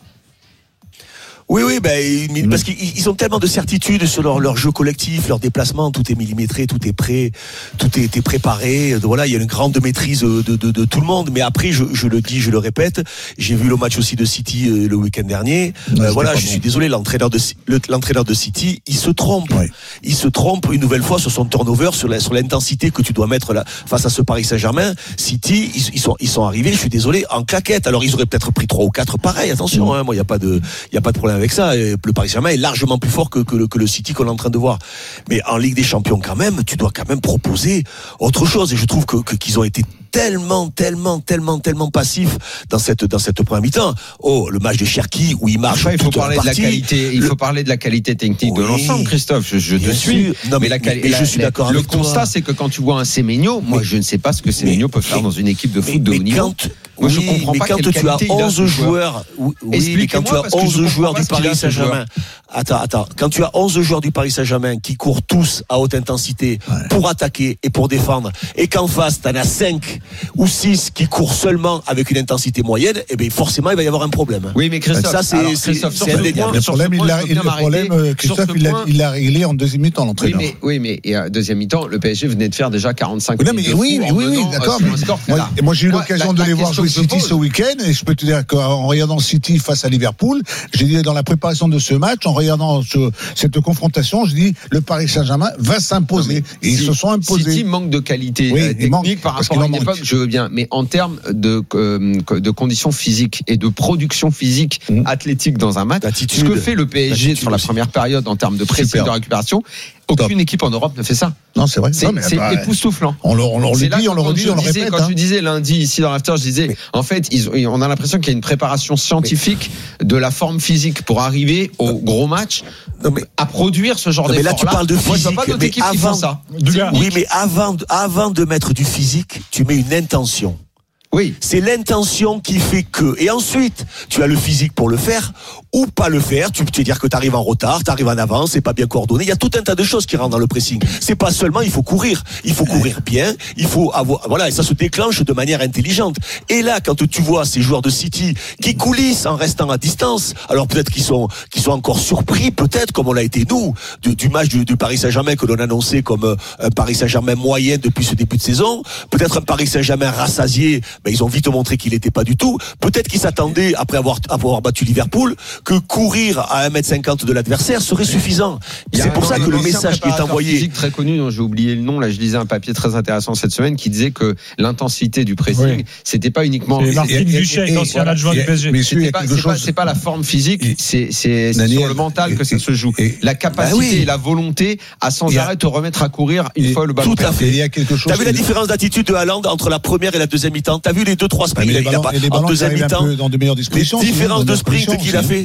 Oui, oui, ben, parce qu'ils ont tellement de certitude sur leur, leur jeu collectif, leur déplacement, tout est millimétré, tout est prêt, tout est, est préparé. Voilà, il y a une grande maîtrise de, de, de tout le monde. Mais après, je, je le dis, je le répète, j'ai vu le match aussi de City le week-end dernier. Non, euh, voilà, je bon. suis désolé, l'entraîneur de, l'entraîneur de City, il se trompe. Ouais. Il se trompe une nouvelle fois sur son turnover, sur, la, sur l'intensité que tu dois mettre là, face à ce Paris Saint-Germain. City, ils, ils, sont, ils sont arrivés, je suis désolé, en claquette. Alors, ils auraient peut-être pris trois ou quatre pareil, attention, hein, moi, il n'y a pas de, il y a pas de problème avec ça. Le Paris Saint-Germain est largement plus fort que, que, le, que le City qu'on est en train de voir. Mais en Ligue des Champions, quand même, tu dois quand même proposer autre chose. Et je trouve que, que qu'ils ont été tellement, tellement, tellement, tellement passifs dans cette dans cette première mi-temps. Oh, le match de Cherki où il marche. Après, il faut parler de la qualité. Il le... faut parler de la qualité technique oui, de l'ensemble, Christophe. Je, je te suis. Non, mais, mais la qualité. Je suis d'accord. Le avec constat, toi. c'est que quand tu vois un Semenyo, moi, mais, je ne sais pas ce que Semenyo peut faire dans une équipe de foot mais, de haut niveau. Quand, moi, je oui, comprends mais pas quand tu as onze joueurs, oui, mais quand tu as onze joueurs du Paris Saint-Germain. Attends, attends. Quand tu as onze joueurs du Paris Saint-Germain qui courent tous à haute intensité ouais. pour attaquer et pour défendre, et qu'en face, t'en as cinq ou six qui courent seulement avec une intensité moyenne, eh bien, forcément, il va y avoir un problème. Oui, mais Christophe, ça, c'est, alors, c'est, Christophe, c'est indéniable. Le problème, il l'a, le problème, Christophe, il l'a, il l'a réglé en deuxième mi-temps, l'entraîneur. Oui, mais, oui, mais, et à deuxième mi-temps, le P S G venait de faire déjà quarante-cinq oui, mais, oui, oui, oui, oui, d'accord. Mais, moi, moi, j'ai eu moi, l'occasion la, de les voir jouer City pose. ce week-end, et je peux te dire qu'en regardant City face à Liverpool, j'ai dit dans la préparation de ce match, en regardant ce, cette confrontation, je dis le Paris Saint-Germain va s'imposer. Non, et ils si, se sont imposés. City manque de qualité oui, euh, technique manque, par rapport à une époque, je veux bien, mais en termes de, euh, de conditions physiques et de production physique mmh. athlétique dans un match, L'attitude. ce que fait le P S G L'attitude sur la aussi. première période en termes de pressing, de récupération, aucune Top. équipe en Europe ne fait ça. Non, c'est vrai. C'est, non, mais c'est bah, époustouflant. On le, on le, on le dit, on le redit, on le répète. Quand hein. tu disais lundi ici dans l'after, je disais, mais, en fait, ils, on a l'impression qu'il y a une préparation scientifique mais, de la forme physique pour arriver au gros match, non, mais, à produire ce genre non, d'effort. Mais là, tu parles de physique. Moi, je vois pas d'autres équipes qui font ça. Oui, mais avant, avant de mettre du physique, tu mets une intention. Oui. C'est l'intention qui fait que. Et ensuite, tu as le physique pour le faire ou pas le faire. Tu peux dire que tu arrives en retard, tu arrives en avance, c'est pas bien coordonné. Il y a tout un tas de choses qui rentrent dans le pressing. C'est pas seulement il faut courir, il faut courir bien, il faut avoir voilà, et ça se déclenche de manière intelligente. Et là, quand tu vois ces joueurs de City qui coulissent en restant à distance, alors peut-être qu'ils sont qu'ils sont encore surpris, peut-être comme on l'a été nous du, du match du, du Paris Saint-Germain que l'on annonçait comme un Paris Saint-Germain moyen depuis ce début de saison, peut-être un Paris Saint-Germain rassasié. Ben, ils ont vite montré qu'il n'était pas du tout. Peut-être qu'ils s'attendaient, après avoir, avoir battu Liverpool, que courir à un mètre cinquante de l'adversaire serait suffisant. C'est pour ça que le message qui est envoyé. Physique très connu, dont j'ai oublié le nom, là je lisais un papier très intéressant cette semaine qui disait que l'intensité du pressing, oui. c'était pas uniquement. C'est Martin Duchesne, ancien adjoint du P S G. Mais c'était pas, c'est, pas, c'est pas la forme physique, c'est, c'est, c'est sur le mental que ça se joue. La capacité bah oui. et la volonté à sans arrêt te remettre à courir une fois le ballon. Tout à fait. Il y a quelque chose. T'as vu la différence d'attitude de Haaland entre la première et la deuxième mi-temps? T'as vu les deux trois sprints qu'il a pas en deuxième mi-temps? Dans de meilleures dispositions. Les différences de sprint qu'il a fait.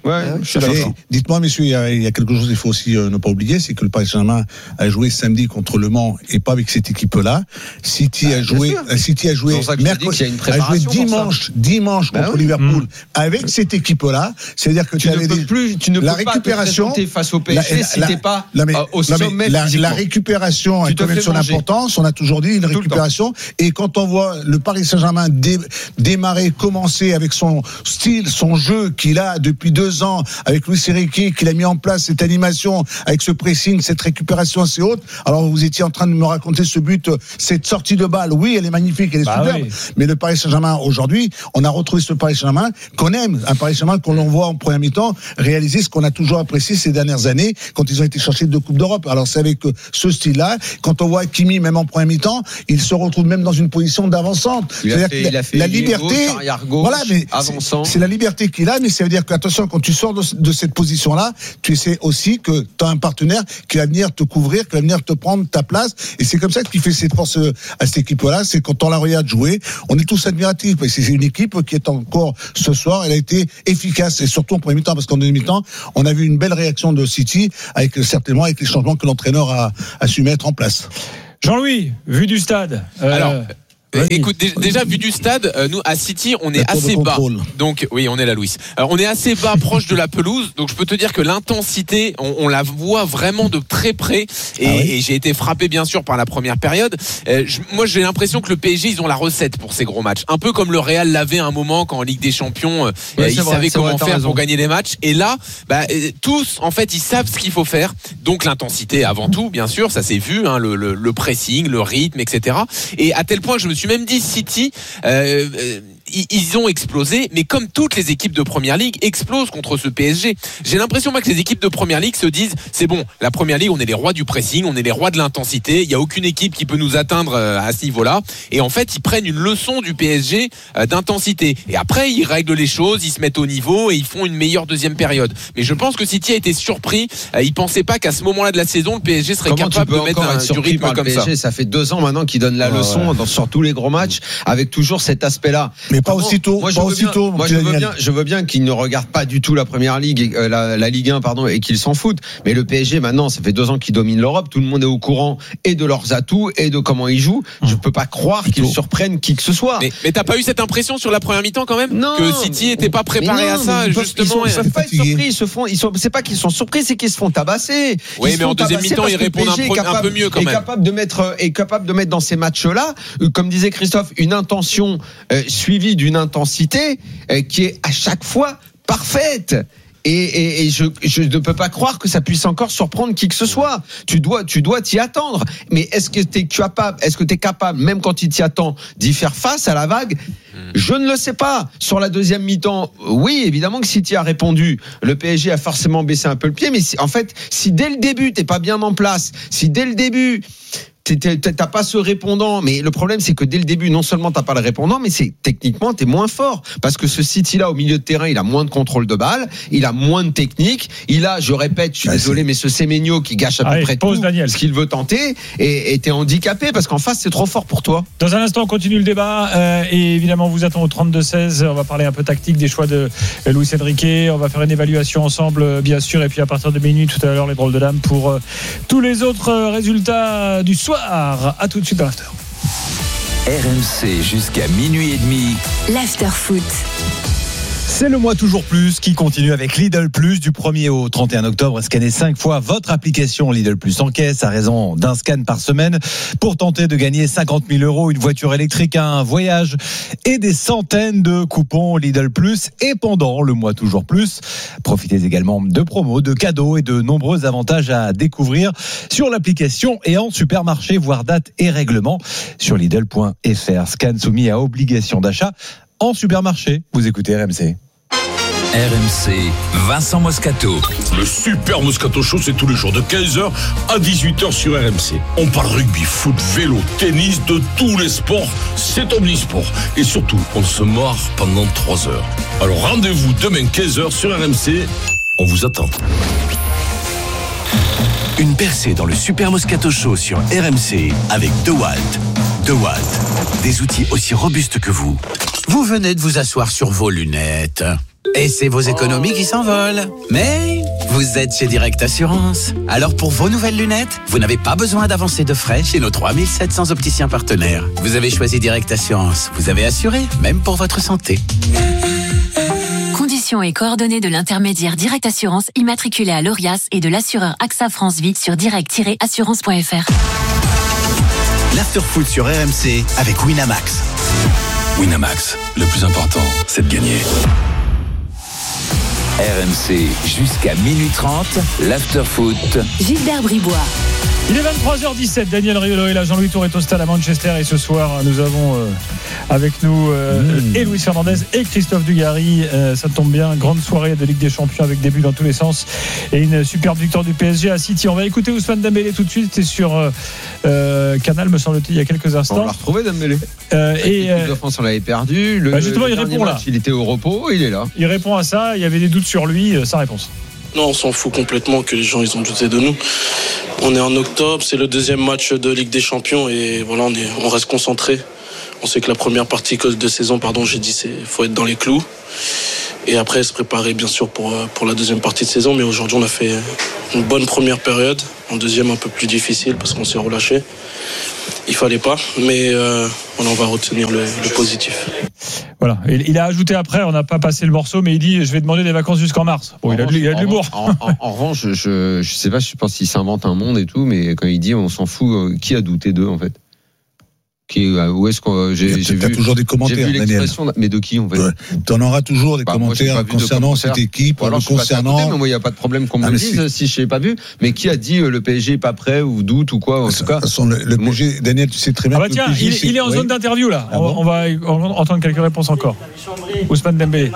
Ouais, je suis d'accord. Dites-moi, messieurs, il y, a, il y a quelque chose qu'il faut aussi euh, ne pas oublier, c'est que le Paris Saint-Germain a joué samedi contre Le Mans et pas avec cette équipe-là. City ah, a joué, City a joué mercredi, a joué dimanche, dimanche bah contre oui. Liverpool mmh. avec cette équipe-là. C'est-à-dire que tu, tu ne peux plus, tu ne la peux récupération pas te face au P S G la, si la, t'es pas la, mais, au sommet la, la récupération a quand même son importance. On a toujours dit une Tout récupération. Et quand on voit le Paris Saint-Germain dé, démarrer, commencer avec son style, son jeu qu'il a depuis deux ans avec Luis Enrique, qu'il a mis en place cette animation avec ce pressing, cette récupération assez haute. Alors vous étiez en train de me raconter ce but, cette sortie de balle. Oui, elle est magnifique, elle est bah superbe. Oui. Mais le Paris Saint-Germain aujourd'hui, on a retrouvé ce Paris Saint-Germain qu'on aime, un Paris Saint-Germain qu'on voit en première mi-temps réaliser ce qu'on a toujours apprécié ces dernières années quand ils ont été chercher deux coupes d'Europe. Alors c'est avec ce style-là. Quand on voit Kimi même en première mi-temps, il se retrouve même dans une position d'avancante. Il a fait, la, il a fait la liberté, gauche, voilà, mais avançant. C'est, c'est la liberté qu'il a, mais ça veut dire que attention, quand tu sors de, de cette position-là, tu sais aussi que tu as un partenaire qui va venir te couvrir, qui va venir te prendre ta place. Et c'est comme ça qu'il fait cette force à cette équipe-là. C'est quand on la regarde jouer, on est tous admiratifs. Parce que c'est une équipe qui est encore ce soir, elle a été efficace, et surtout en premier mi-temps, parce qu'en deuxième mi-temps, on a vu une belle réaction de City, avec certainement avec les changements que l'entraîneur a, a su mettre en place. Jean-Louis, vu du stade. Euh... Alors. Euh, écoute, déjà vu du stade, euh, nous à City, on est assez bas. Donc oui, on est là, Louis. Alors, on est assez bas, proche de la pelouse. Donc je peux te dire que l'intensité, on, on la voit vraiment de très près. Et, ah oui. et j'ai été frappé bien sûr par la première période. Euh, je, moi, j'ai l'impression que le P S G, ils ont la recette pour ces gros matchs. Un peu comme le Real l'avait à un moment quand en Ligue des Champions, euh, ouais, ils vrai, savaient comment vrai, faire raison. pour gagner les matchs. Et là, bah, tous, en fait, ils savent ce qu'il faut faire. Donc l'intensité avant tout, bien sûr, ça s'est vu, hein, le, le, le pressing, le rythme, et cetera. Et à tel point que je me suis même dit City euh, euh, ils ont explosé, mais comme toutes les équipes de Première Ligue explosent contre ce P S G. J'ai l'impression moi que les équipes de Première Ligue se disent c'est bon, la Première Ligue on est les rois du pressing, on est les rois de l'intensité, il n'y a aucune équipe qui peut nous atteindre à ce niveau-là, et en fait ils prennent une leçon du P S G d'intensité, et après ils règlent les choses, ils se mettent au niveau et ils font une meilleure deuxième période. Mais je pense que City a été surpris, ils pensaient pas qu'à ce moment-là de la saison le P S G serait Comment capable de mettre un, du rythme comme P S G, ça. Ça fait deux ans maintenant qu'ils donnent la oh, leçon ouais. dans, sur tous les gros matchs, avec toujours cet aspect-là. Mais pas Comment, aussitôt. Moi, je pas veux aussitôt. Bien, moi, je veux bien, je veux bien qu'ils ne regardent pas du tout la Première Ligue, euh, la, la Ligue un, pardon, et qu'ils s'en foutent. Mais le P S G, maintenant, ça fait deux ans qu'ils dominent l'Europe. Tout le monde est au courant et de leurs atouts et de comment ils jouent. Je peux pas croire qu'ils Plutôt. surprennent qui que ce soit. Mais, mais t'as pas eu cette impression sur la première mi-temps quand même non, que City était pas préparé non, à ça, ils justement. Ils, sont, ils peuvent pas être surpris. Ils se font. Ils sont. C'est pas qu'ils sont surpris, c'est qu'ils se font tabasser. Oui, mais en deuxième mi-temps, ils répondent un, capable, un peu mieux quand même. Est capable de mettre, est capable de mettre dans ces matchs-là, comme disait Christophe, une intention euh, suivie d'une intensité euh, qui est à chaque fois parfaite. Et, et, et je, je ne peux pas croire que ça puisse encore surprendre qui que ce soit. Tu dois, tu dois t'y attendre. Mais est-ce que t'es capable, est-ce que t'es capable, même quand tu t'y attends, d'y faire face à la vague? Je ne le sais pas. Sur la deuxième mi-temps, oui, évidemment que City a répondu. Le P S G a forcément baissé un peu le pied. Mais si, en fait, si dès le début t'es pas bien en place, si dès le début t'as pas ce répondant, mais le problème c'est que dès le début non seulement t'as pas le répondant, mais c'est techniquement t'es moins fort, parce que ce City là au milieu de terrain il a moins de contrôle de balle, il a moins de technique, il a, je répète, je suis ah, désolé, c'est... mais ce Semenyo qui gâche à Allez, peu près tout Daniel. ce qu'il veut tenter, et, et t'es handicapé parce qu'en face c'est trop fort pour toi. Dans un instant on continue le débat euh, et évidemment on vous attend au trente-deux seize, on va parler un peu tactique des choix de Luis Enrique, on va faire une évaluation ensemble bien sûr, et puis à partir de minuit tout à l'heure les drôles de dames pour euh, tous les autres euh, résultats du soir. À tout de suite dans l'after. R M C jusqu'à minuit et demi. L'after foot. C'est le mois toujours plus qui continue avec Lidl Plus du premier au trente et un octobre. Scannez cinq fois votre application Lidl Plus en caisse à raison d'un scan par semaine pour tenter de gagner cinquante mille euros, une voiture électrique, un voyage et des centaines de coupons Lidl Plus. Et pendant le mois toujours plus, profitez également de promos, de cadeaux et de nombreux avantages à découvrir sur l'application et en supermarché, voire date et règlement sur Lidl point F R. Scan soumis à obligation d'achat en supermarché. Vous écoutez R M C. R M C, Vincent Moscato. Le super Moscato Show, c'est tous les jours de quinze heures à dix-huit heures sur R M C. On parle rugby, foot, vélo, tennis, de tous les sports. C'est omnisport. Et surtout, on se marre pendant trois heures. Alors rendez-vous demain quinze heures sur R M C. On vous attend. Une percée dans le Super Moscato Show sur R M C avec DeWalt. DeWalt, des outils aussi robustes que vous. Vous venez de vous asseoir sur vos lunettes. Et c'est vos économies qui s'envolent. Mais vous êtes chez Direct Assurance. Alors pour vos nouvelles lunettes, vous n'avez pas besoin d'avancer de frais chez nos trois mille sept cents opticiens partenaires. Vous avez choisi Direct Assurance. Vous avez assuré, même pour votre santé. Conditions et coordonnées de l'intermédiaire Direct Assurance immatriculé à l'Orias et de l'assureur AXA France Vie sur direct tiret assurance point f r. L'afterfoot sur R M C avec Winamax. Winamax, le plus important, c'est de gagner. R M C jusqu'à minuit trente, l'afterfoot. Gilbert Bribois. Il est vingt-trois heures dix-sept, Daniel Riolo est là, Jean-Louis Tour est au stade à Manchester et ce soir nous avons euh, avec nous euh, mmh. et Luis Fernandez et Christophe Dugarry. Euh, ça tombe bien, grande soirée de Ligue des Champions avec des buts dans tous les sens et une superbe victoire du P S G à City. On va écouter Ousmane Dembélé tout de suite, c'est sur euh, euh, Canal me semble-t-il il y a quelques instants. On l'a retrouvé Dembélé. Euh, et l'équipe de France on l'avait perdu. Le, bah justement le il répond match, là. Il était au repos, il est là. Il répond à ça, il y avait des doutes sur lui, euh, sa réponse. Non, on s'en fout complètement que les gens ils ont douté de nous. On est en octobre, c'est le deuxième match de Ligue des Champions et voilà, on, est, on reste concentré. On sait que la première partie de saison, pardon, j'ai dit, c'est faut être dans les clous. Et après, se préparer bien sûr pour, pour la deuxième partie de saison. Mais aujourd'hui, on a fait une bonne première période. En deuxième, un peu plus difficile parce qu'on s'est relâché. Il fallait pas, mais euh, on va retenir le, le positif. Voilà, il a ajouté après, on n'a pas passé le morceau, mais il dit je vais demander des vacances jusqu'en mars. Bon, il a, il a de l'humour. En, en, en revanche, je, je sais pas, je pense qu'il s'invente un monde et tout, mais quand il dit on s'en fout, qui a douté d'eux en fait? Qui, où est-ce qu'on j'ai, j'ai vu toujours des commentaires, j'ai vu l'expression, Daniel. Mais de qui on fait ouais. T'en auras toujours des bah, commentaires moi, concernant de commentaires. Cette équipe, alors, concernant. Côté, mais moi, il n'y a pas de problème qu'on me ah, le dise si je l'ai pas vu. Mais qui a dit euh, le P S G est pas prêt ou doute ou quoi en tout cas. Façon, le, le P S G, Daniel, tu sais très bien. Ah bah tiens, il, il est en zone d'interview là. Ah bon on, va, on va entendre quelques réponses encore. Ousmane Dembélé.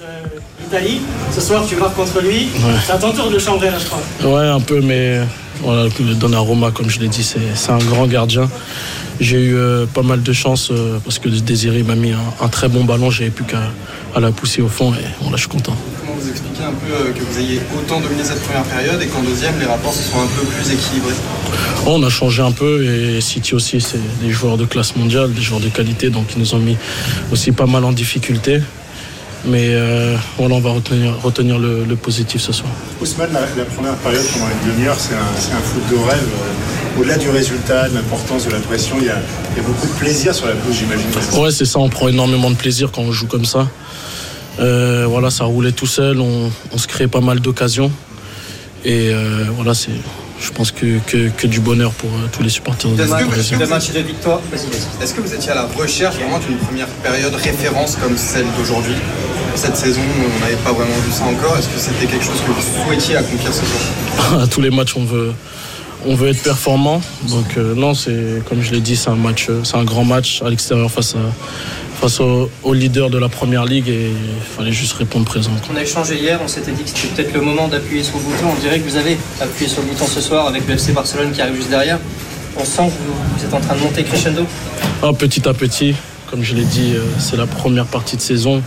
Italie. Ce soir, tu marques contre lui. Ouais. C'est à ton tour de le chambrer là, je crois. Ouais, un peu, mais voilà, le Donnarumma, comme je l'ai dit, c'est, c'est un grand gardien. J'ai eu euh, pas mal de chance euh, parce que Désiré m'a mis un, un très bon ballon. J'avais plus qu'à à la pousser au fond et bon, là, je suis content. Comment vous expliquez un peu euh, que vous ayez autant dominé cette première période et qu'en deuxième, les rapports se sont un peu plus équilibrés? Oh, on a changé un peu et City aussi, c'est des joueurs de classe mondiale, des joueurs de qualité, donc ils nous ont mis aussi pas mal en difficulté. Mais euh, voilà, on va retenir, retenir le, le positif ce soir. Ousmane, la, la première période pendant une demi-heure, c'est un, c'est un foot de rêve. Au-delà du résultat, de l'importance de la pression, il y a, il y a beaucoup de plaisir sur la pelouse, j'imagine. Ouais, c'est ça, on prend énormément de plaisir quand on joue comme ça. Euh, voilà, ça roulait tout seul, on, on se crée pas mal d'occasions. Et euh, voilà, c'est, je pense que, que, que du bonheur pour euh, tous les supporters. Est-ce que, de match de victoire, est-ce que vous étiez à la recherche vraiment d'une première période référence comme celle d'aujourd'hui? Cette saison, on n'avait pas vraiment vu ça encore. Est-ce que c'était quelque chose que vous souhaitiez accomplir ce soir? À tous les matchs, on veut, on veut être performant. Donc euh, non, c'est comme je l'ai dit, c'est un match, c'est un grand match à l'extérieur face à face au, au leader de la première ligue et il fallait juste répondre présent. On a échangé hier, on s'était dit que c'était peut-être le moment d'appuyer sur le bouton. On dirait que vous avez appuyé sur le bouton ce soir avec le F C Barcelone qui arrive juste derrière. On sent que vous, vous êtes en train de monter crescendo. Ah, petit à petit, comme je l'ai dit, c'est la première partie de saison.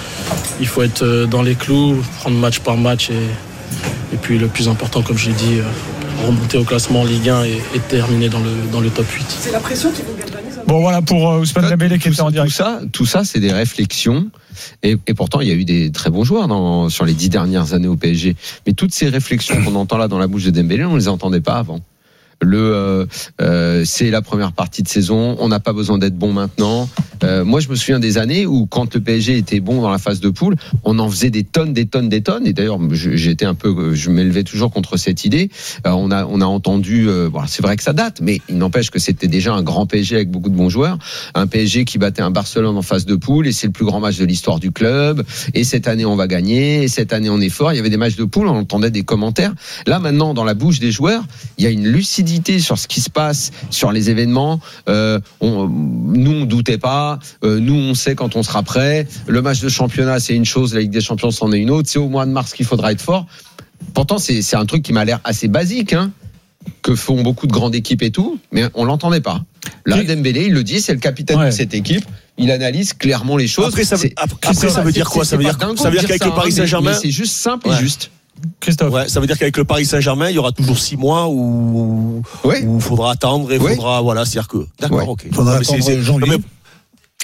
Il faut être dans les clous, prendre match par match et, et puis le plus important, comme je l'ai dit, remonter au classement en Ligue un et, et terminer dans le, dans le top huit. C'est la pression qui vous galvanise. Bon voilà pour euh, Ousmane Dembélé qui était en direct. Tout ça, tout ça c'est des réflexions et, et pourtant il y a eu des très bons joueurs dans, sur les dix dernières années au P S G. Mais toutes ces réflexions qu'on entend là dans la bouche de Dembélé, on ne les entendait pas avant. Le, euh, euh, c'est la première partie de saison. On n'a pas besoin d'être bon maintenant. Euh, moi, je me souviens des années où, quand le P S G était bon dans la phase de poule, on en faisait des tonnes, des tonnes, des tonnes. Et d'ailleurs, j'étais un peu, je m'élevais toujours contre cette idée. Euh, on a, on a entendu. Euh, bon, c'est vrai que ça date, mais il n'empêche que c'était déjà un grand P S G avec beaucoup de bons joueurs. Un P S G qui battait un Barcelone en phase de poule, et c'est le plus grand match de l'histoire du club. Et cette année, on va gagner. Et cette année, on est fort. Il y avait des matchs de poule, on entendait des commentaires. Là, maintenant, dans la bouche des joueurs, il y a une lucidité sur ce qui se passe, sur les événements. Euh, on, nous, on doutait pas. Euh, nous, on sait quand on sera prêt. Le match de championnat, c'est une chose. La Ligue des Champions, c'en est une autre. C'est au mois de mars qu'il faudra être fort. Pourtant, c'est, c'est un truc qui m'a l'air assez basique, hein, que font beaucoup de grandes équipes et tout, mais on l'entendait pas. Là, oui. Dembélé, il le dit, c'est le capitaine ouais. de cette équipe. Il analyse clairement les choses. Après, ça veut, après, après, ça veut dire quoi? Ça veut dire, ça veut dire qu'avec le Paris Saint-Germain, mais c'est juste simple ouais. et juste. Christophe. Ouais, ça veut dire qu'avec le Paris Saint-Germain, il y aura toujours six mois où il oui. faudra attendre et il oui. faudra, voilà, c'est-à-dire que, d'accord, ouais. ok. Faudra attendre Jean-Louis.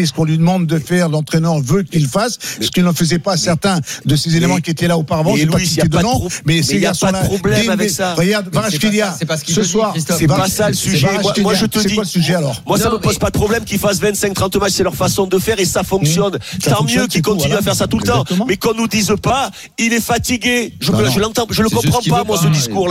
fait ce qu'on lui demande de faire, l'entraîneur veut qu'il fasse, ce qu'il ne faisait pas certains de ces éléments qui étaient là auparavant. Mais Louis, il n'y a pas de pro- mais mais il y a pas de problème avec ça. Regarde, Kvaratskhelia, ce soir, c'est pas ça le sujet. Moi, moi, je te dis. C'est quoi le sujet alors? Moi, ça me pose pas de problème qu'ils fassent vingt-cinq trente matchs, c'est leur façon de faire et ça fonctionne. Tant mieux qu'ils continuent à faire ça tout le temps. Mais qu'on nous dise pas, il est fatigué. Je, je l'entends, je le comprends pas, moi, ce discours-là.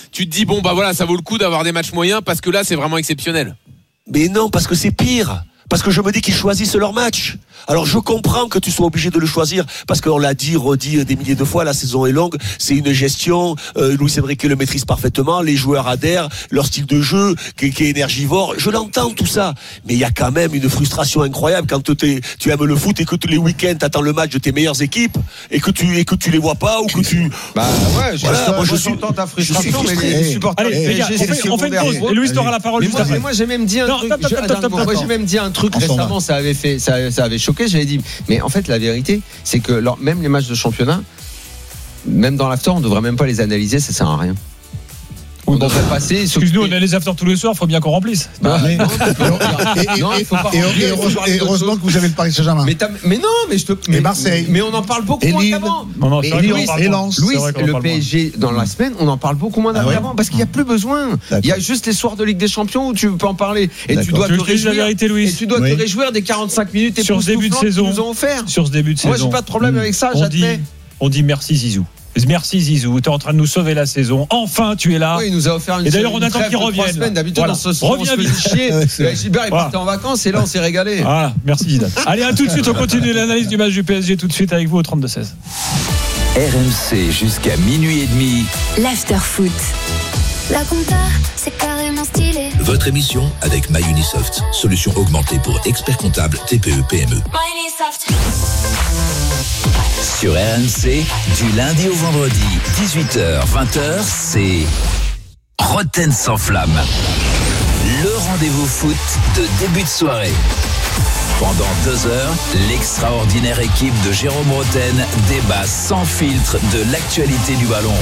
tu te dis bon bah voilà, ça vaut le coup d'avoir des matchs moyens parce que là c'est vraiment exceptionnel. Mais non, parce que c'est pire. Parce que je me dis qu'ils choisissent leur match. Alors je comprends que tu sois obligé de le choisir parce qu'on l'a dit, redit des milliers de fois, la saison est longue, c'est une gestion, euh, Luis Enrique le maîtrise parfaitement, les joueurs adhèrent, leur style de jeu qui, qui est énergivore, je l'entends tout ça, mais il y a quand même une frustration incroyable quand tu aimes le foot et que tous les week-ends t'attends le match de tes meilleures équipes et que tu et que tu les vois pas ou que tu bah ouais je, voilà, ça, moi, je, je suis j'entends ta frustration je suis mais les supporters allez les gars, on fait, on fait une pause et Louis aura la parole mais juste moi, après. Moi j'ai même dit un non, truc top, top, top, top, top, moi j'ai même dit un truc truc récemment, ça avait fait, ça, ça avait choqué. J'avais dit, mais en fait, la vérité, c'est que alors, même les matchs de championnat, même dans l'after, on ne devrait même pas les analyser, ça sert à rien. On devrait passer. Excuse-nous, on a les afters tous les soirs, il faut bien qu'on remplisse. Bah, mais, non, il faut pas. Et, et, heureusement, et heureusement que vous avez le Paris Saint-Germain. Mais, mais non, mais je te. Mais Marseille. Mais on en parle beaucoup et moins Lille. qu'avant. Non, non, et Louis, et Lens. Louis, le P S G dans la semaine, on en parle beaucoup moins qu'avant ah ouais. parce qu'il n'y a plus besoin. D'accord. Il y a juste les soirs de Ligue des Champions où tu peux en parler. Et D'accord. tu dois tu te réjouir. La vérité, Louis. Et tu dois oui. te réjouir des quarante-cinq minutes et sur ce début de saison. Qu'ils nous ont offert. Sur ce début de saison. Moi, j'ai pas de problème avec ça. J'admets. On dit merci Zizou. Merci Zizou, tu es en train de nous sauver la saison. Enfin, tu es là. Oui, il nous a offert une. Et d'ailleurs, on attend qu'il revienne. D'habitude, voilà. dans ce Reviens on se fait chier. Gilbert est voilà. parti en vacances et là, on s'est régalé. Voilà, merci Zidane. Allez, à tout de suite. On continue l'analyse du match du P S G tout de suite avec vous au trente-deux seize. R M C jusqu'à minuit et demi. L'after foot. La compta, c'est carrément stylé. Votre émission avec MyUnisoft, solution augmentée pour experts comptables T P E P M E. MyUnisoft. Sur R M C, du lundi au vendredi, dix-huit heures vingt heures, c'est Roten sans flamme. Le rendez-vous foot de début de soirée. Pendant deux heures, l'extraordinaire équipe de Jérôme Roten débat sans filtre de l'actualité du ballon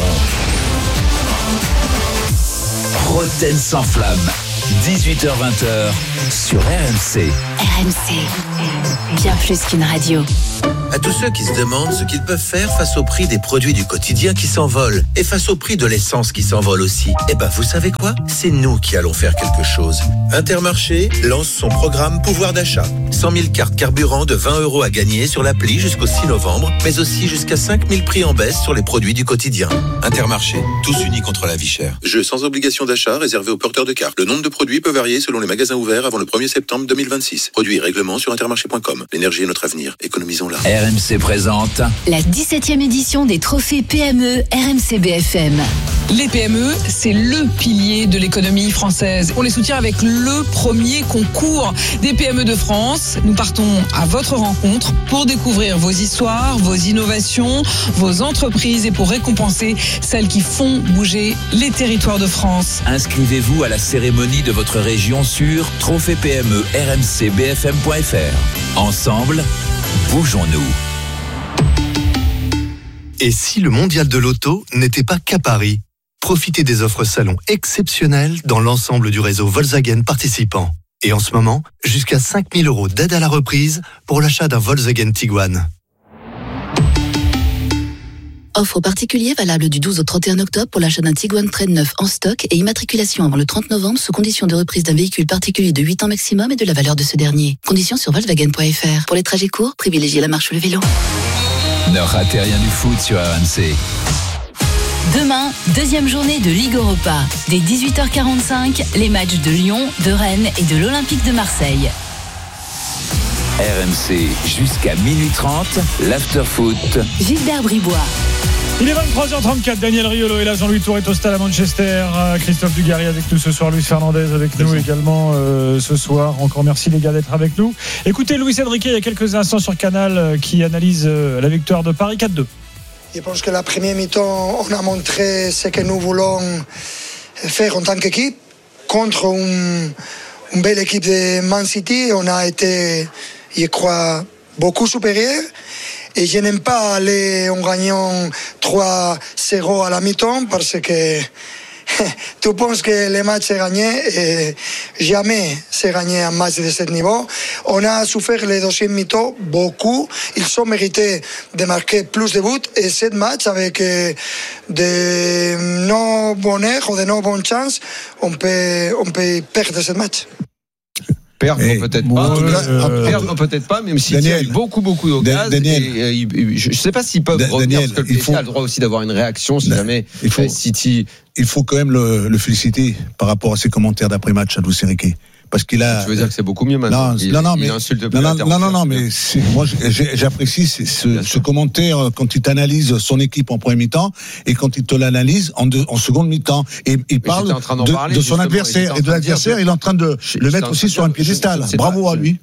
rond. Roten sans flamme, dix-huit heures vingt heures sur R M C. R M C, bien plus qu'une radio. À tous ceux qui se demandent ce qu'ils peuvent faire face au prix des produits du quotidien qui s'envolent et face au prix de l'essence qui s'envole aussi, eh ben vous savez quoi ? C'est nous qui allons faire quelque chose. Intermarché lance son programme pouvoir d'achat. cent mille cartes carburant de vingt euros à gagner sur l'appli jusqu'au six novembre, mais aussi jusqu'à cinq mille prix en baisse sur les produits du quotidien. Intermarché, tous unis contre la vie chère. Jeu sans obligation d'achat réservé aux porteurs de cartes. Le nombre de produits peut varier selon les magasins ouverts avant le premier septembre deux mille vingt-six. Produits et règlements sur intermarché point com. L'énergie est notre avenir. Économisons-la. R M C présente la dix-septième édition des trophées P M E R M C B F M. Les P M E, c'est le pilier de l'économie française. On les soutient avec le premier concours des P M E de France. Nous partons à votre rencontre pour découvrir vos histoires, vos innovations, vos entreprises et pour récompenser celles qui font bouger les territoires de France. Inscrivez-vous à la cérémonie de votre région sur trophée P M E R M C B F M point F R. Ensemble, bougeons-nous. Et si le mondial de l'auto n'était pas qu'à Paris ? Profitez des offres salon exceptionnelles dans l'ensemble du réseau Volkswagen participant. Et en ce moment, jusqu'à cinq mille euros d'aide à la reprise pour l'achat d'un Volkswagen Tiguan. Offre particulier valable du douze au trente et un octobre pour l'achat d'un Tiguan Trade neuf en stock et immatriculation avant le trente novembre sous condition de reprise d'un véhicule particulier de huit ans maximum et de la valeur de ce dernier. Conditions sur Volkswagen point F R. Pour les trajets courts, privilégiez la marche ou le vélo. Ne ratez rien du foot sur R M C. Demain, deuxième journée de Ligue Europa. Dès dix-huit heures quarante-cinq, les matchs de Lyon, de Rennes et de l'Olympique de Marseille. R M C jusqu'à minuit trente, l'after-foot. Gilbert Bribois. Il est vingt-trois heures trente-quatre, Daniel Riolo est là, Jean-Louis Tour est au stade à Manchester, Christophe Dugarry avec nous ce soir, Luis Fernandez avec nous également euh, ce soir. Encore merci les gars d'être avec nous. Écoutez Luis Enrique il y a quelques instants sur Canal euh, qui analyse euh, la victoire de Paris quatre deux. Je pense que la première mi-temps, on a montré ce que nous voulons faire en tant qu'équipe contre une, une belle équipe de Man City. On a été, je crois, beaucoup supérieur. Et je n'aime pas aller en gagnant trois zéro à la mi-temps parce que tu penses que le match est gagné et jamais c'est gagné un match de ce niveau. On a souffert les deuxième mi-temps beaucoup. Ils ont mérité de marquer plus de buts et ce match avec de non bonheur ou de non bonnes chances, on peut, on peut perdre ce match. Perdre hey, peut-être bon, pas, euh, perdre peut-être pas, même s'il y a eu beaucoup beaucoup d'occasions. Je ne sais pas s'ils peuvent Daniel, revenir parce que le P S G faut, a le droit aussi d'avoir une réaction si jamais il faut, City. Il faut quand même le, le féliciter par rapport à ses commentaires d'après match à Luis Enrique. Parce qu'il a. Tu veux dire que c'est beaucoup mieux maintenant. Non, il, non, non, il mais insulte non, non, non, non, non, mais c'est, moi j'ai, j'apprécie ce, ce, ce commentaire quand il t'analyse son équipe en première mi-temps et quand il te l'analyse en, de, en seconde mi-temps. Et il parle de, parler, de son adversaire et de l'adversaire. Il est en train de je, le mettre aussi sur un piédestal. Bravo à lui.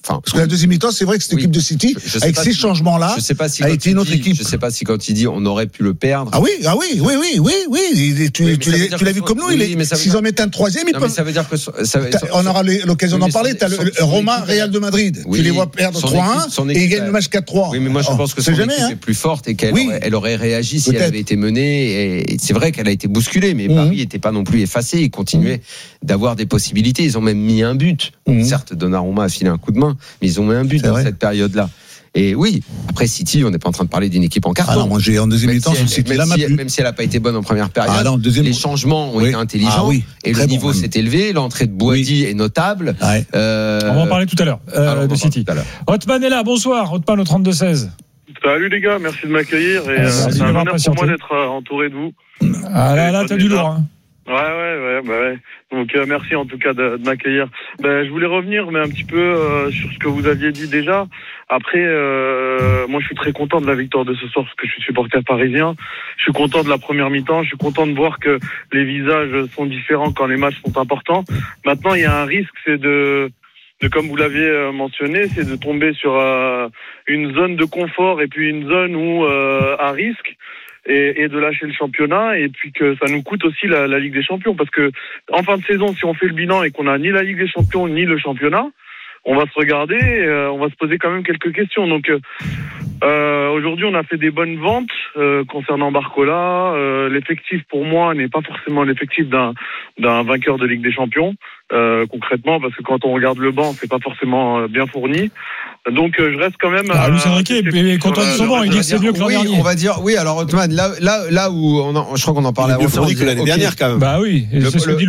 Enfin, parce que la deuxième mi-temps, c'est vrai que cette oui, équipe de City, je, je avec ces si, changements-là, je sais pas si a été une autre dit, équipe. Je sais pas si quand il dit on aurait pu le perdre. Ah oui, ah oui, oui, oui, oui, oui. Tu, oui, tu, tu, tu l'as vu comme nous. Oui, il est, s'ils en mettent un troisième, ils non, peuvent. Ça veut dire que ça, on aura l'occasion d'en parler. T'as le Roma, Real de Madrid. Tu les vois perdre trois un et ils gagnent le match quatre trois. Oui, mais moi je pense que son équipe est plus forte et qu'elle elle aurait réagi si elle avait été menée. Et c'est vrai qu'elle a été bousculée, mais Paris n'était pas non plus effacé. Ils continuaient d'avoir des possibilités. Ils ont même mis un but. Certes, Donnarumma a filé un coup de main, mais ils ont mis un but dans cette période-là. Et oui, après City, on n'est pas en train de parler d'une équipe en carton. Ah non, moi j'ai en deuxième mi-temps, si City, même, là, si elle, même si elle n'a pas été bonne en première période, ah non, deuxième... les changements ont oui. été intelligents ah oui, et le niveau bon, s'est élevé. L'entrée de Boadi oui. est notable. Ouais. Euh... On va en parler tout à l'heure euh, Alors, de City. Hotman est là, bonsoir. Hotman au trente-deux seize. Salut les gars, merci de m'accueillir. Et, euh, c'est un honneur pour moi d'être euh, entouré de vous. Ah là là, t'as du lourd. Hein. Ouais, ouais, ouais, bah ouais. Donc euh, merci en tout cas de, de m'accueillir. Ben, je voulais revenir, mais un petit peu euh, sur ce que vous aviez dit déjà. Après, euh, moi je suis très content de la victoire de ce soir parce que je suis supporter parisien. Je suis content de la première mi-temps. Je suis content de voir que les visages sont différents quand les matchs sont importants. Maintenant, il y a un risque, c'est de, de comme vous l'aviez mentionné, c'est de tomber sur euh, une zone de confort et puis une zone où euh, à risque. Et, et de lâcher le championnat et puis que ça nous coûte aussi la, la Ligue des Champions parce que en fin de saison, si on fait le bilan et qu'on a ni la Ligue des Champions ni le championnat, on va se regarder, et, euh, on va se poser quand même quelques questions. Donc euh, aujourd'hui, on a fait des bonnes ventes euh, concernant Barcola. Euh, l'effectif pour moi n'est pas forcément l'effectif d'un d'un vainqueur de Ligue des Champions euh, concrètement parce que quand on regarde le banc, c'est pas forcément euh, bien fourni. Donc euh, je reste quand même. Ah, Luis Enrique est content de son banc. Il dit que c'est mieux que l'an dernier. On va dire oui. Alors Otman, là, là, là où on en, je crois qu'on en parlait avant. Mieux fourni que l'année dernière quand même. Bah oui. Le, le,